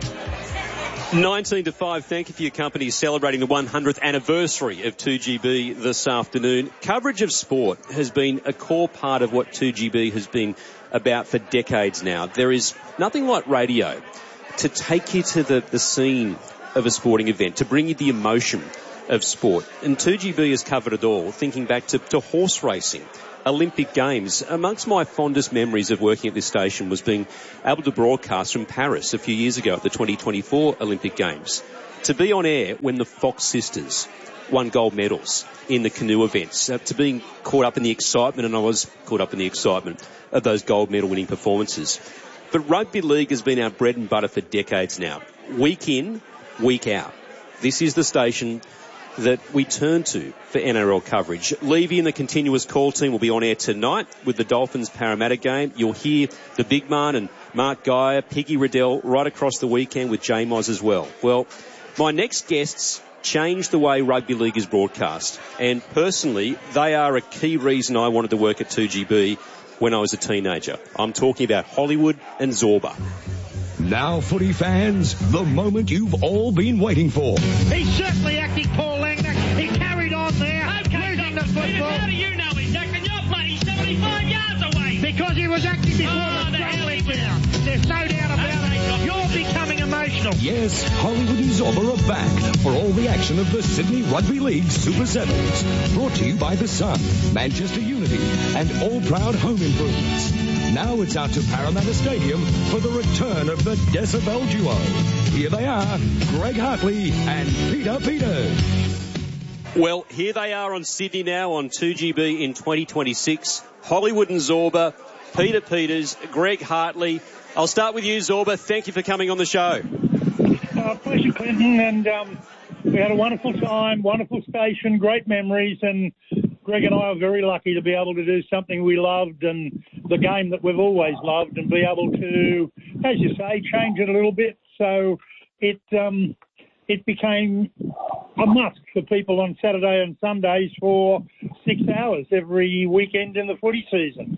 Speaker 1: nineteen to five, thank you for your company celebrating the one hundredth anniversary of two G B this afternoon. Coverage of sport has been a core part of what two G B has been about for decades now. There is nothing like radio to take you to the, the scene of a sporting event, to bring you the emotion of sport. And two G B has covered it all, thinking back to, to horse racing, Olympic Games. Amongst my fondest memories of working at this station was being able to broadcast from Paris a few years ago at the twenty twenty-four Olympic Games. To be on air when the Fox sisters won gold medals in the canoe events, uh, to being caught up in the excitement, and I was caught up in the excitement of those gold medal winning performances. But rugby league has been our bread and butter for decades now. Week in, week out. This is the station that we turn to for N R L coverage. Levy and the continuous call team will be on air tonight with the Dolphins Parramatta game. You'll hear the big man and Mark Geyer, Piggy Riddell right across the weekend with J Moz as well. Well, my next guests changed the way rugby league is broadcast, and personally they are a key reason I wanted to work at two G B when I was a teenager. I'm talking about Hollywood and Zorba.
Speaker 15: Now, footy fans, the moment you've all been waiting for.
Speaker 16: He's certainly acting Paul Langner. He carried on there,
Speaker 17: okay,
Speaker 16: losing the
Speaker 17: Doctor
Speaker 16: football.
Speaker 17: Peters, how do you know him, Jack? And you're bloody seventy-five yards away.
Speaker 16: Because he was acting before
Speaker 17: oh,
Speaker 16: the,
Speaker 17: the
Speaker 16: hell
Speaker 17: he
Speaker 16: now. There's no doubt about
Speaker 17: okay,
Speaker 16: it.
Speaker 17: Doctor
Speaker 16: You're becoming emotional.
Speaker 15: Yes, Hollywood and Zorba are back for all the action of the Sydney Rugby League Super Sevens. Brought to you by The Sun, Manchester Unity, and All Proud Home Improvements. Now it's out to Parramatta Stadium for the return of the Decibel Duo. Here they are, Greg Hartley and Peter Peters.
Speaker 1: Well, here they are on Sydney now on two G B in twenty twenty-six. Hollywood and Zorba, Peter Peters, Greg Hartley. I'll start with you, Zorba. Thank you for coming on the show.
Speaker 16: Uh, pleasure, Clinton, and um, we had a wonderful time, wonderful station, great memories, and Greg and I are very lucky to be able to do something we loved and the game that we've always loved, and be able to, as you say, change it a little bit. So it um, it became a must for people on Saturday and Sundays for six hours every weekend in the footy season.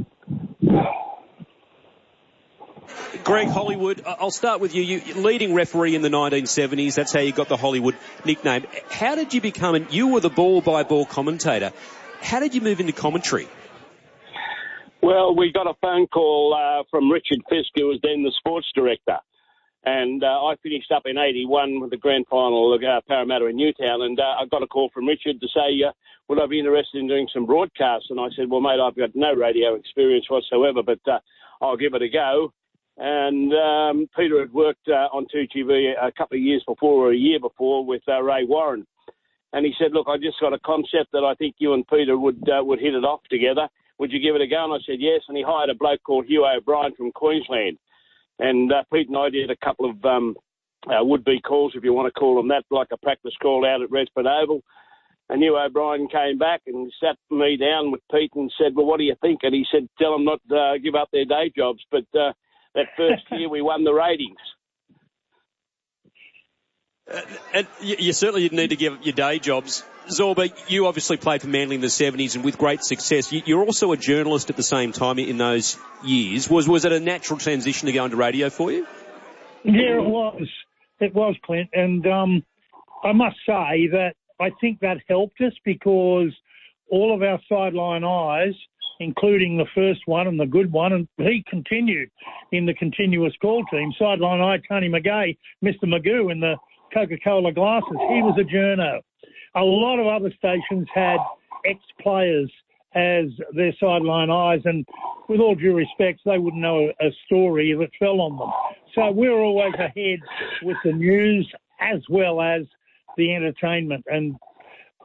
Speaker 1: Greg, Hollywood, I'll start with you. You leading referee in the nineteen seventies. That's how you got the Hollywood nickname. How did you become, and you were the ball-by-ball commentator. How did you move into commentary?
Speaker 18: Well, we got a phone call uh, from Richard Fisk, who was then the sports director. And uh, I finished up in eighty-one with the grand final of uh, Parramatta in Newtown. And uh, I got a call from Richard to say, uh, would I be interested in doing some broadcasts? And I said, well, mate, I've got no radio experience whatsoever, but uh, I'll give it a go. And um, Peter had worked uh, on two G B a couple of years before, or a year before, with uh, Ray Warren. And he said, look, I just got a concept that I think you and Peter would uh, would hit it off together. Would you give it a go? And I said, yes. And he hired a bloke called Hugh O'Brien from Queensland. And uh, Pete and I did a couple of um, uh, would-be calls, if you want to call them that, like a practice call out at Redford Oval. And Hugh O'Brien came back and sat me down with Pete and said, well, what do you think? And he said, tell them not to uh, give up their day jobs. But uh, that first year we won the ratings.
Speaker 1: Uh, and you, you certainly didn't need to give up your day jobs. Zorba, you obviously played for Manly in the seventies and with great success. You, you're also a journalist at the same time in those years. Was was it a natural transition to go into radio for you?
Speaker 16: Yeah, it was. It was, Clint. And um, I must say that I think that helped us, because all of our sideline eyes, including the first one and the good one, and he continued in the continuous call team. Sideline eye, Tony McGay, Mister Magoo in the Coca-Cola glasses. He was a journo. A lot of other stations had ex-players as their sideline eyes, and with all due respect, they wouldn't know a story if it fell on them. So we were always ahead with the news as well as the entertainment. And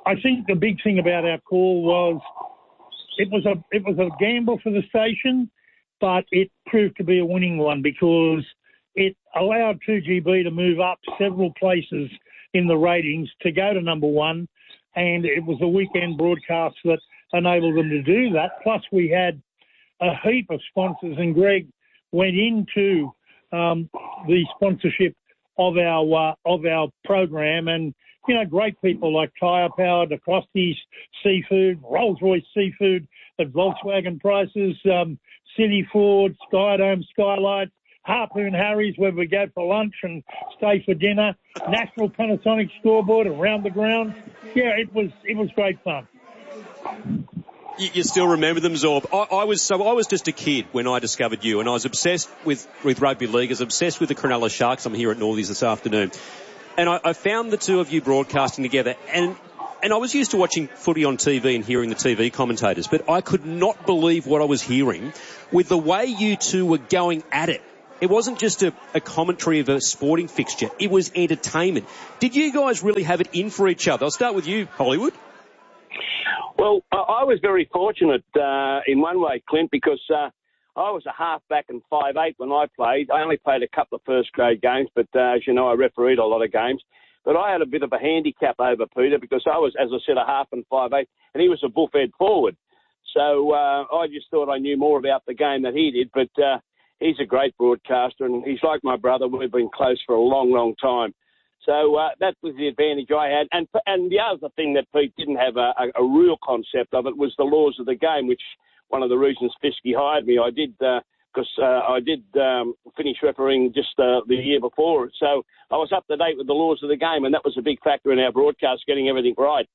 Speaker 16: I think the big thing about our call was it was a it was a gamble for the station, but it proved to be a winning one because it allowed two G B to move up several places in the ratings to go to number one, and it was a weekend broadcast that enabled them to do that. Plus, we had a heap of sponsors, and Greg went into um, the sponsorship of our uh, of our program, and you know, great people like Tyre Power, DeCrosti's Seafood, Rolls-Royce Seafood at Volkswagen prices, um, City Ford, Skydome Skylights, Harpoon Harry's where we go for lunch and stay for dinner, National Panasonic Scoreboard around the ground. Yeah, it was it was great fun.
Speaker 1: You, you still remember them, Zorb? I, I was so I was just a kid when I discovered you, and I was obsessed with, with rugby league. I was obsessed with the Cronulla Sharks. I'm here at Northies this afternoon. And I, I found the two of you broadcasting together, and and I was used to watching footy on T V and hearing the T V commentators, but I could not believe what I was hearing with the way you two were going at it. It wasn't just a, a commentary of a sporting fixture. It was entertainment. Did you guys really have it in for each other? I'll start with you, Hollywood.
Speaker 18: Well, I was very fortunate uh, in one way, Clint, because uh, I was a half-back and five eight when I played. I only played a couple of first-grade games, but uh, as you know, I refereed a lot of games. But I had a bit of a handicap over Peter because I was, as I said, a half and five eight, and he was a bullfed forward. So uh, I just thought I knew more about the game than he did. But uh, he's a great broadcaster, and he's like my brother. We've been close for a long, long time. So uh, that was the advantage I had. And and the other thing that Pete didn't have a, a, a real concept of it was the laws of the game, which one of the reasons Fisky hired me. I did because uh, uh, I did um, finish refereeing just uh, the year before. So I was up to date with the laws of the game, and that was a big factor in our broadcast, getting everything right.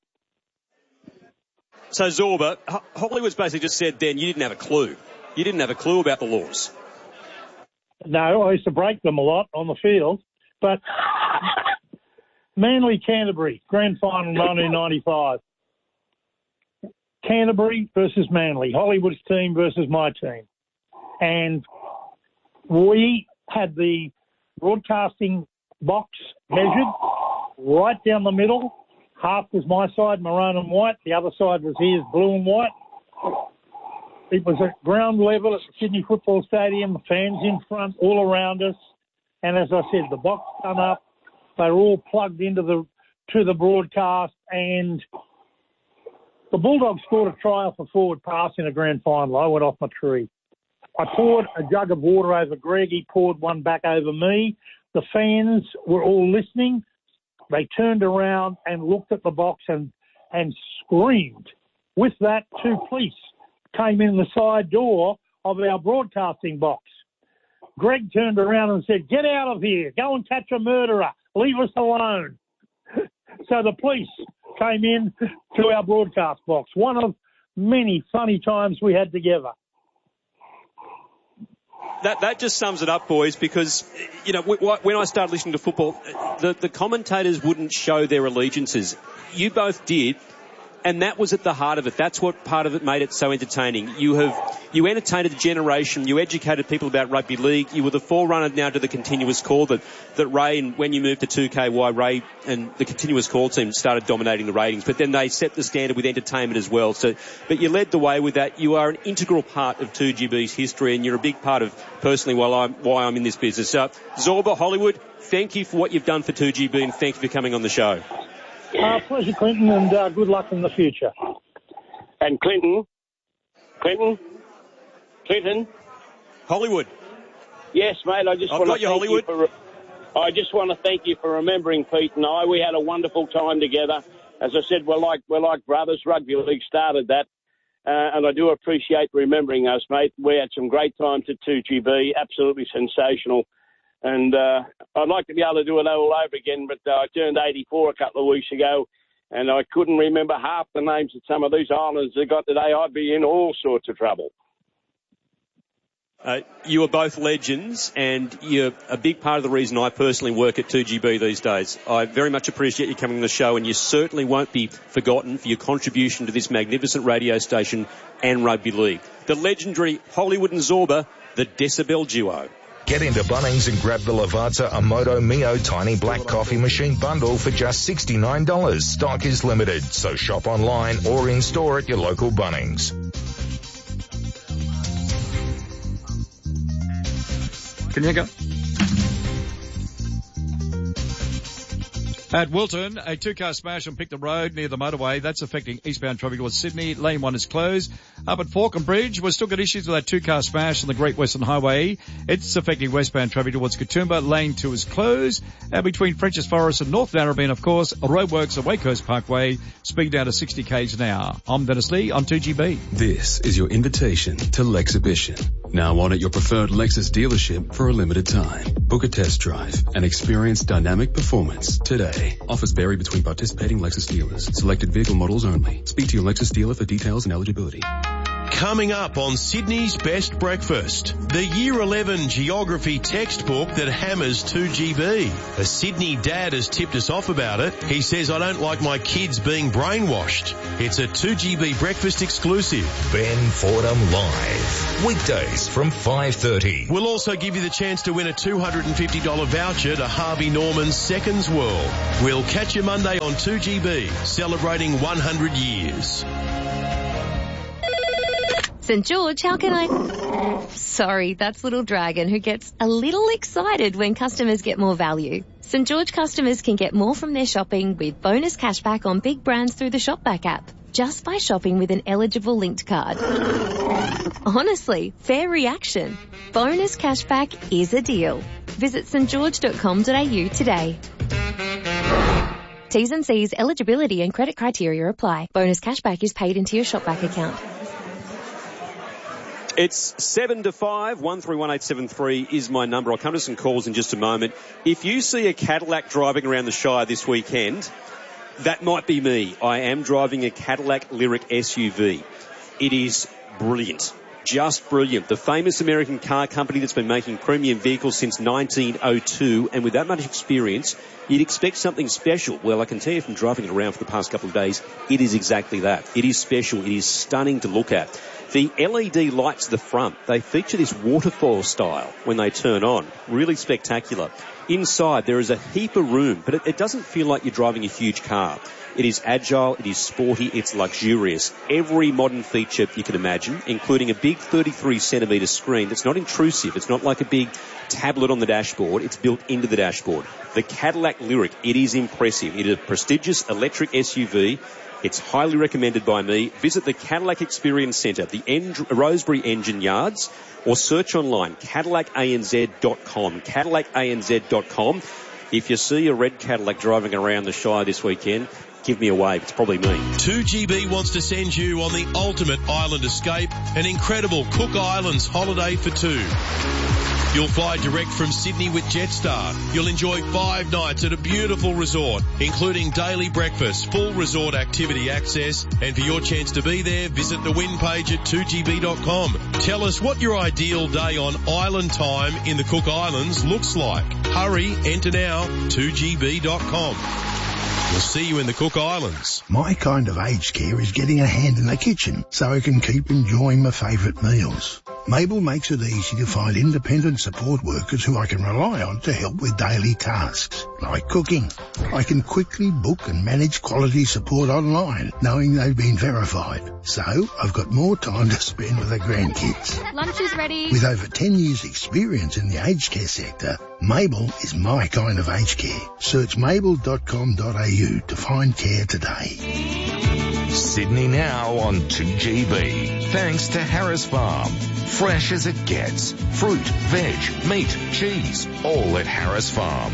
Speaker 1: So, Zorba, Hollywood's basically just said then you didn't have a clue. You didn't have a clue about the laws.
Speaker 16: No, I used to break them a lot on the field, but Manly Canterbury, grand final nineteen ninety-five. Canterbury versus Manly, Hollywood's team versus my team. And we had the broadcasting box measured right down the middle. Half was my side, maroon and white. The other side was his, blue and white. It was at ground level at the Sydney Football Stadium, fans in front, all around us. And as I said, the box come up. They were all plugged into the to the broadcast, and the Bulldogs scored a try off a forward pass in a grand final. I went off my tree. I poured a jug of water over Greg. He poured one back over me. The fans were all listening. They turned around and looked at the box and, and screamed. With that, two police came in the side door of our broadcasting box. Greg turned around and said, "Get out of here. Go and catch a murderer. Leave us alone." So the police came in to our broadcast box. One of many funny times we had together.
Speaker 1: That that just sums it up, boys, because, you know, when I started listening to football, the, the commentators wouldn't show their allegiances. You both did, and that was at the heart of it. That's what part of it made it so entertaining. You have you entertained a generation. You educated people about rugby league. You were the forerunner now to the continuous call that, that Ray, and when you moved to two K Y, Ray and the continuous call team started dominating the ratings. But then they set the standard with entertainment as well. So, but you led the way with that. You are an integral part of two G B's history, and you're a big part of, personally, while I'm, why I'm in this business. Uh, Zorba, Hollywood, thank you for what you've done for two G B, and thank you for coming on the show.
Speaker 16: Uh, pleasure, Clinton, and uh, good luck in the future.
Speaker 18: And Clinton, Clinton, Clinton,
Speaker 1: Hollywood.
Speaker 18: Yes, mate. I just
Speaker 1: I've
Speaker 18: want
Speaker 1: got
Speaker 18: to
Speaker 1: you,
Speaker 18: thank
Speaker 1: Hollywood.
Speaker 18: you for. I just want to thank you for remembering Pete and I. We had a wonderful time together. As I said, we're like we're like brothers. Rugby league started that, uh, and I do appreciate remembering us, mate. We had some great times at two G B. Absolutely sensational. And uh, I'd like to be able to do it all over again, but uh, I turned eighty-four a couple of weeks ago, and I couldn't remember half the names that some of these islanders have got today. I'd be in all sorts of trouble.
Speaker 1: Uh, you are both legends, and you're a big part of the reason I personally work at two G B these days. I very much appreciate you coming on the show, and you certainly won't be forgotten for your contribution to this magnificent radio station and rugby league. The legendary Hollywood and Zorba, the Decibel duo.
Speaker 11: Get into Bunnings and grab the Lavazza Amoto Mio Tiny Black Coffee Machine Bundle for just sixty-nine dollars. Stock is limited, so shop online or in store at your local Bunnings.
Speaker 12: Can you go? At Wilton, a two-car smash on Picton Road near the motorway. That's affecting eastbound traffic towards Sydney. Lane one is closed. Up at Falcon Bridge, we've still got issues with that two-car smash on the Great Western Highway. It's affecting westbound traffic towards Katoomba. Lane two is closed. And between French's Forest and North Narrabeen, of course, roadworks at Waycoast Parkway. Speed down to sixty k's an hour. I'm Dennis Lee on two G B.
Speaker 8: This is your invitation to Lexhibition. Now on at your preferred Lexus dealership for a limited time. Book a test drive and experience dynamic performance today. Offers vary between participating Lexus dealers. Selected vehicle models only. Speak to your Lexus dealer for details and eligibility.
Speaker 19: Coming up on Sydney's Best Breakfast, the Year eleven Geography textbook that hammers two G B. A Sydney dad has tipped us off about it. He says, I don't like my kids being brainwashed. It's a two G B breakfast exclusive.
Speaker 11: Ben Fordham Live. Weekdays from five thirty.
Speaker 19: We'll also give you the chance to win a two hundred fifty dollars voucher to Harvey Norman's Seconds World. We'll catch you Monday on two G B, celebrating one hundred years.
Speaker 20: St George, how can I... Sorry, that's Little Dragon, who gets a little excited when customers get more value. St George customers can get more from their shopping with bonus cashback on big brands through the Shopback app, just by shopping with an eligible linked card. Honestly, fair reaction. Bonus cashback is a deal. Visit st george dot com dot a u today. T's and C's, eligibility and credit criteria apply. Bonus cashback is paid into your Shopback account.
Speaker 1: It's seven to five. one three one eight seven three is my number. I'll come to some calls in just a moment. If you see a Cadillac driving around the Shire this weekend, that might be me. I am driving a Cadillac Lyric S U V. It is brilliant. Just brilliant. The famous American car company that's been making premium vehicles since nineteen oh two, and with that much experience, you'd expect something special. Well, I can tell you from driving it around for the past couple of days, it is exactly that. It is special. It is stunning to look at. The L E D lights at the front, they feature this waterfall style when they turn on. Really spectacular. Inside, there is a heap of room, but it, it doesn't feel like you're driving a huge car. It is agile, it is sporty, it's luxurious. Every modern feature you can imagine, including a big thirty-three centimetre screen that's not intrusive. It's not like a big tablet on the dashboard. It's built into the dashboard. The Cadillac Lyric, it is impressive. It is a prestigious electric S U V. It's highly recommended by me. Visit the Cadillac Experience Centre, the en- Rosebery Engine Yards, or search online, cadillac a n z dot com, cadillac a n z dot com. If you see a red Cadillac driving around the Shire this weekend, give me a wave. It's probably me.
Speaker 19: two G B wants to send you on the ultimate island escape, an incredible Cook Islands holiday for two. You'll fly direct from Sydney with Jetstar. You'll enjoy five nights at a beautiful resort, including daily breakfast, full resort activity access, and for your chance to be there, visit the win page at two g b dot com. Tell us what your ideal day on island time in the Cook Islands looks like. Hurry, enter now, two g b dot com. We'll see you in the Cook Islands.
Speaker 21: My kind of aged care is getting a hand in the kitchen so I can keep enjoying my favourite meals. Mabel makes it easy to find independent support workers who I can rely on to help with daily tasks, like cooking. I can quickly book and manage quality support online, knowing they've been verified. So I've got more time to spend with the grandkids.
Speaker 20: Lunch is ready.
Speaker 21: With over ten years experience in the aged care sector, Mabel is my kind of aged care. Search mabel dot com dot a u to find care today.
Speaker 11: Sydney now on two G B. Thanks to Harris Farm. Fresh as it gets. Fruit, veg, meat, cheese, all at Harris Farm.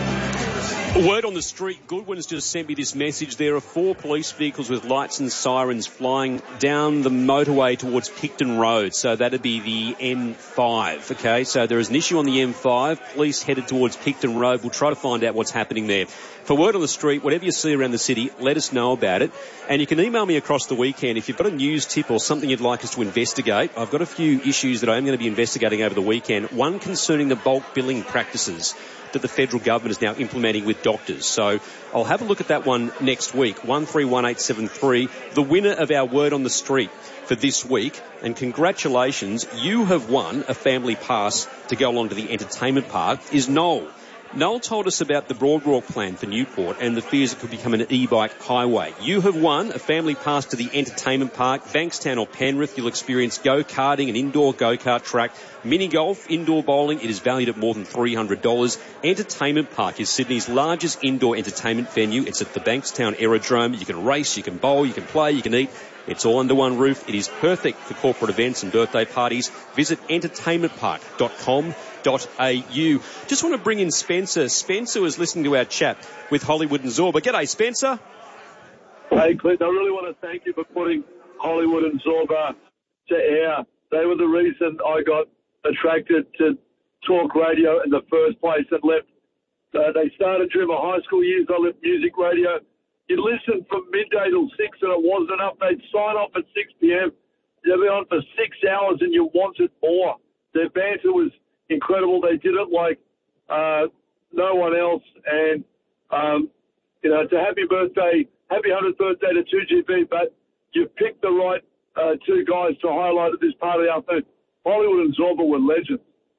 Speaker 1: Word on the street, Goodwin's just sent me this message. There are four police vehicles with lights and sirens flying down the motorway towards Picton Road. So that'd be the M five, okay? So there is an issue on the M five. Police headed towards Picton Road. We'll try to find out what's happening there. For Word on the Street, whatever you see around the city, let us know about it. And you can email me across the weekend. If you've got a news tip or something you'd like us to investigate, I've got a few issues that I am going to be investigating over the weekend. One concerning the bulk billing practices that the federal government is now implementing with doctors. So I'll have a look at that one next week. one three one eight seven three, the winner of our Word on the Street for this week. And congratulations, you have won a family pass to go along to the entertainment park, is Noel. Noel told us about the Broadwalk plan for Newport and the fears it could become an e-bike highway. You have won a family pass to the entertainment park, Bankstown or Penrith. You'll experience go-karting, an indoor go-kart track, mini-golf, indoor bowling. It is valued at more than three hundred dollars. Entertainment Park is Sydney's largest indoor entertainment venue. It's at the Bankstown Aerodrome. You can race, you can bowl, you can play, you can eat. It's all under one roof. It is perfect for corporate events and birthday parties. Visit entertainment park dot com dot a u. Just want to bring in Spencer. Spencer was listening to our chat with Hollywood and Zorba. G'day, Spencer.
Speaker 2: Hey, Clint, I really want to thank you for putting Hollywood and Zorba to air. They were the reason I got attracted to talk radio in the first place and left. Uh, they started during my high school years. I left music radio. You'd listen from midday till six and it wasn't enough. They'd sign off at six p.m. They'd be on for six hours and you wanted more. Their banter was incredible. They did it like uh, no one else. And, um, you know, it's a happy birthday, happy one hundredth birthday to two G B, but you picked the right uh, two guys to highlight at this part of the afternoon. Hollywood and Zorba were legends.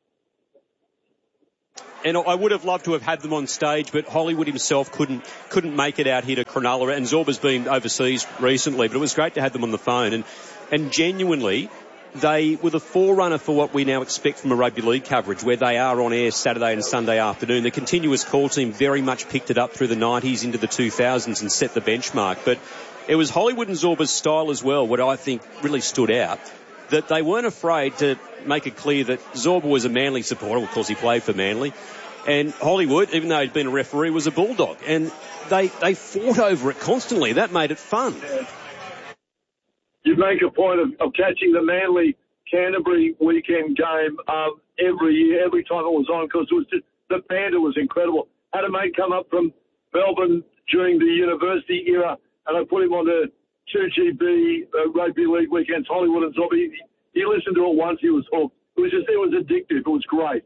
Speaker 1: And I would have loved to have had them on stage, but Hollywood himself couldn't couldn't make it out here to Cronulla, and Zorba's been overseas recently, but it was great to have them on the phone. And, and genuinely, they were the forerunner for what we now expect from a rugby league coverage, where they are on air Saturday and Sunday afternoon. The continuous call team very much picked it up through the nineties into the two thousands and set the benchmark. But it was Hollywood and Zorba's style as well, what I think really stood out, that they weren't afraid to make it clear that Zorba was a Manly supporter. Of course, he played for Manly. And Hollywood, even though he'd been a referee, was a Bulldog. And they, they fought over it constantly. That made it fun.
Speaker 2: You make a point of, of catching the Manly Canterbury weekend game um, every year, every time it was on, because it was just, the banter was incredible. Had a mate come up from Melbourne during the university era, and I put him on the two G B uh, rugby league weekends, Hollywood and Zorba. He, he listened to it once, he was hooked. It was just, it was addictive. It was great.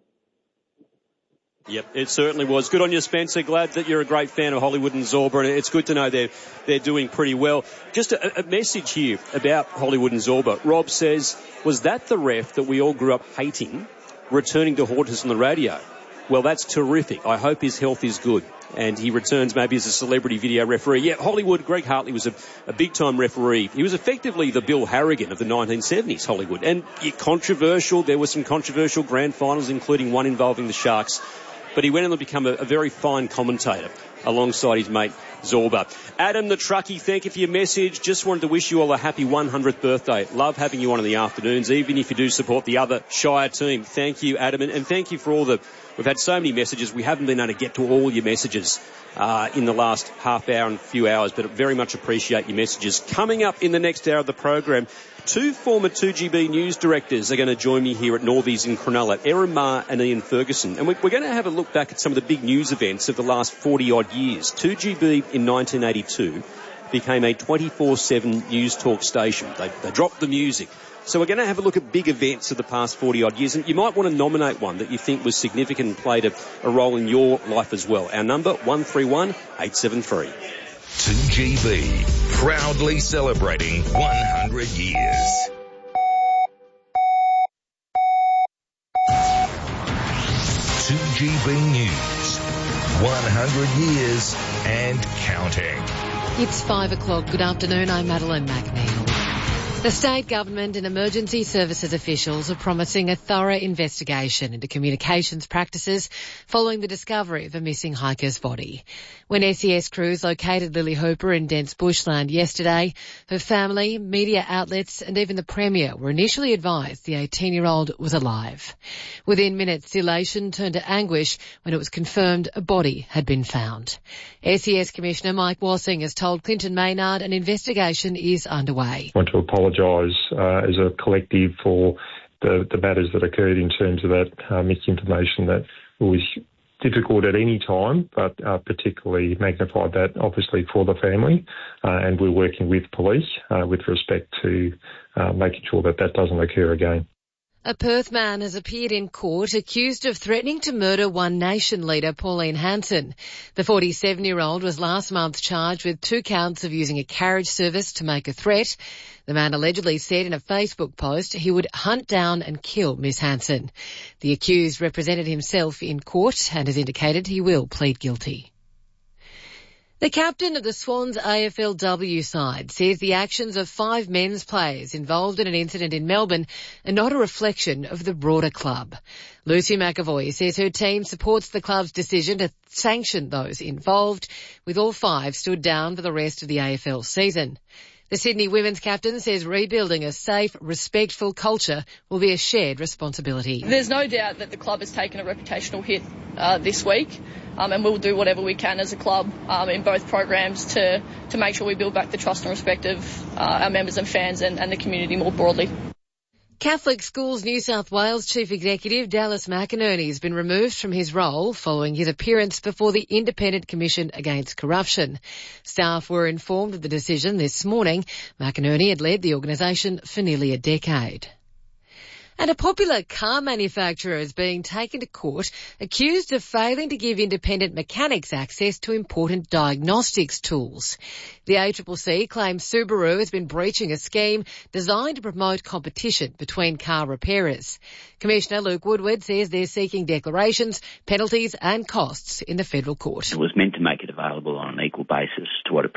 Speaker 1: Yep, it certainly was. Good on you, Spencer. Glad that you're a great fan of Hollywood and Zorba, and it's good to know they're, they're doing pretty well. Just a, a message here about Hollywood and Zorba. Rob says, was that the ref that we all grew up hating returning to haunt us on the radio? Well, that's terrific. I hope his health is good and he returns maybe as a celebrity video referee. Yeah, Hollywood, Greg Hartley was a, a big-time referee. He was effectively the Bill Harrigan of the nineteen seventies, Hollywood. And yeah, controversial. There were some controversial grand finals, including one involving the Sharks. But he went on to become a, a very fine commentator alongside his mate Zorba. Adam the Truckie, thank you for your message. Just wanted to wish you all a happy one hundredth birthday. Love having you on in the afternoons, even if you do support the other Shire team. Thank you, Adam, and, and thank you for all the... We've had so many messages. We haven't been able to get to all your messages uh, in the last half hour and few hours, but very much appreciate your messages. Coming up in the next hour of the program, two former two G B news directors are going to join me here at Northies in Cronulla, Erin Marr and Ian Ferguson. And we're going to have a look back at some of the big news events of the last forty-odd years. two G B in nineteen eighty-two became a twenty-four seven news talk station. They, they dropped the music. So we're going to have a look at big events of the past forty-odd years, and you might want to nominate one that you think was significant and played a, a role in your life as well. Our number, one three one eight seven three.
Speaker 11: two G B, proudly celebrating one hundred years. two G B News, one hundred years and counting.
Speaker 22: It's five o'clock. Good afternoon. I'm Madeline McNeil. The state government and emergency services officials are promising a thorough investigation into communications practices following the discovery of a missing hiker's body. When S E S crews located Lily Hooper in dense bushland yesterday, her family, media outlets and even the Premier were initially advised the eighteen-year-old was alive. Within minutes, elation turned to anguish when it was confirmed a body had been found. S E S Commissioner Mike Wassing has told Clinton Maynard an investigation is underway.
Speaker 23: I want to apologise uh, as a collective for the, the matters that occurred in terms of that uh, misinformation that was difficult at any time, but uh, particularly magnified that obviously for the family. Uh, and we're working with police uh, with respect to uh, making sure that that doesn't occur again.
Speaker 22: A Perth man has appeared in court accused of threatening to murder One Nation leader Pauline Hanson. The forty-seven-year-old was last month charged with two counts of using a carriage service to make a threat. The man allegedly said in a Facebook post he would hunt down and kill Miss Hanson. The accused represented himself in court and has indicated he will plead guilty. The captain of the Swans A F L W side says the actions of five men's players involved in an incident in Melbourne are not a reflection of the broader club. Lucy McAvoy says her team supports the club's decision to sanction those involved, with all five stood down for the rest of the A F L season. The Sydney women's captain says rebuilding a safe, respectful culture will be a shared responsibility.
Speaker 3: There's no doubt that the club has taken a reputational hit uh, this week, um, and we'll do whatever we can as a club um, in both programs to, to make sure we build back the trust and respect of uh, our members and fans and, and the community more broadly.
Speaker 22: Catholic Schools New South Wales Chief Executive Dallas McInerney has been removed from his role following his appearance before the Independent Commission Against Corruption. Staff were informed of the decision this morning. McInerney had led the organisation for nearly a decade. And a popular car manufacturer is being taken to court accused of failing to give independent mechanics access to important diagnostics tools. The A C C C claims Subaru has been breaching a scheme designed to promote competition between car repairers. Commissioner Luke Woodward says they're seeking declarations, penalties and costs in the federal court.
Speaker 4: It was meant to make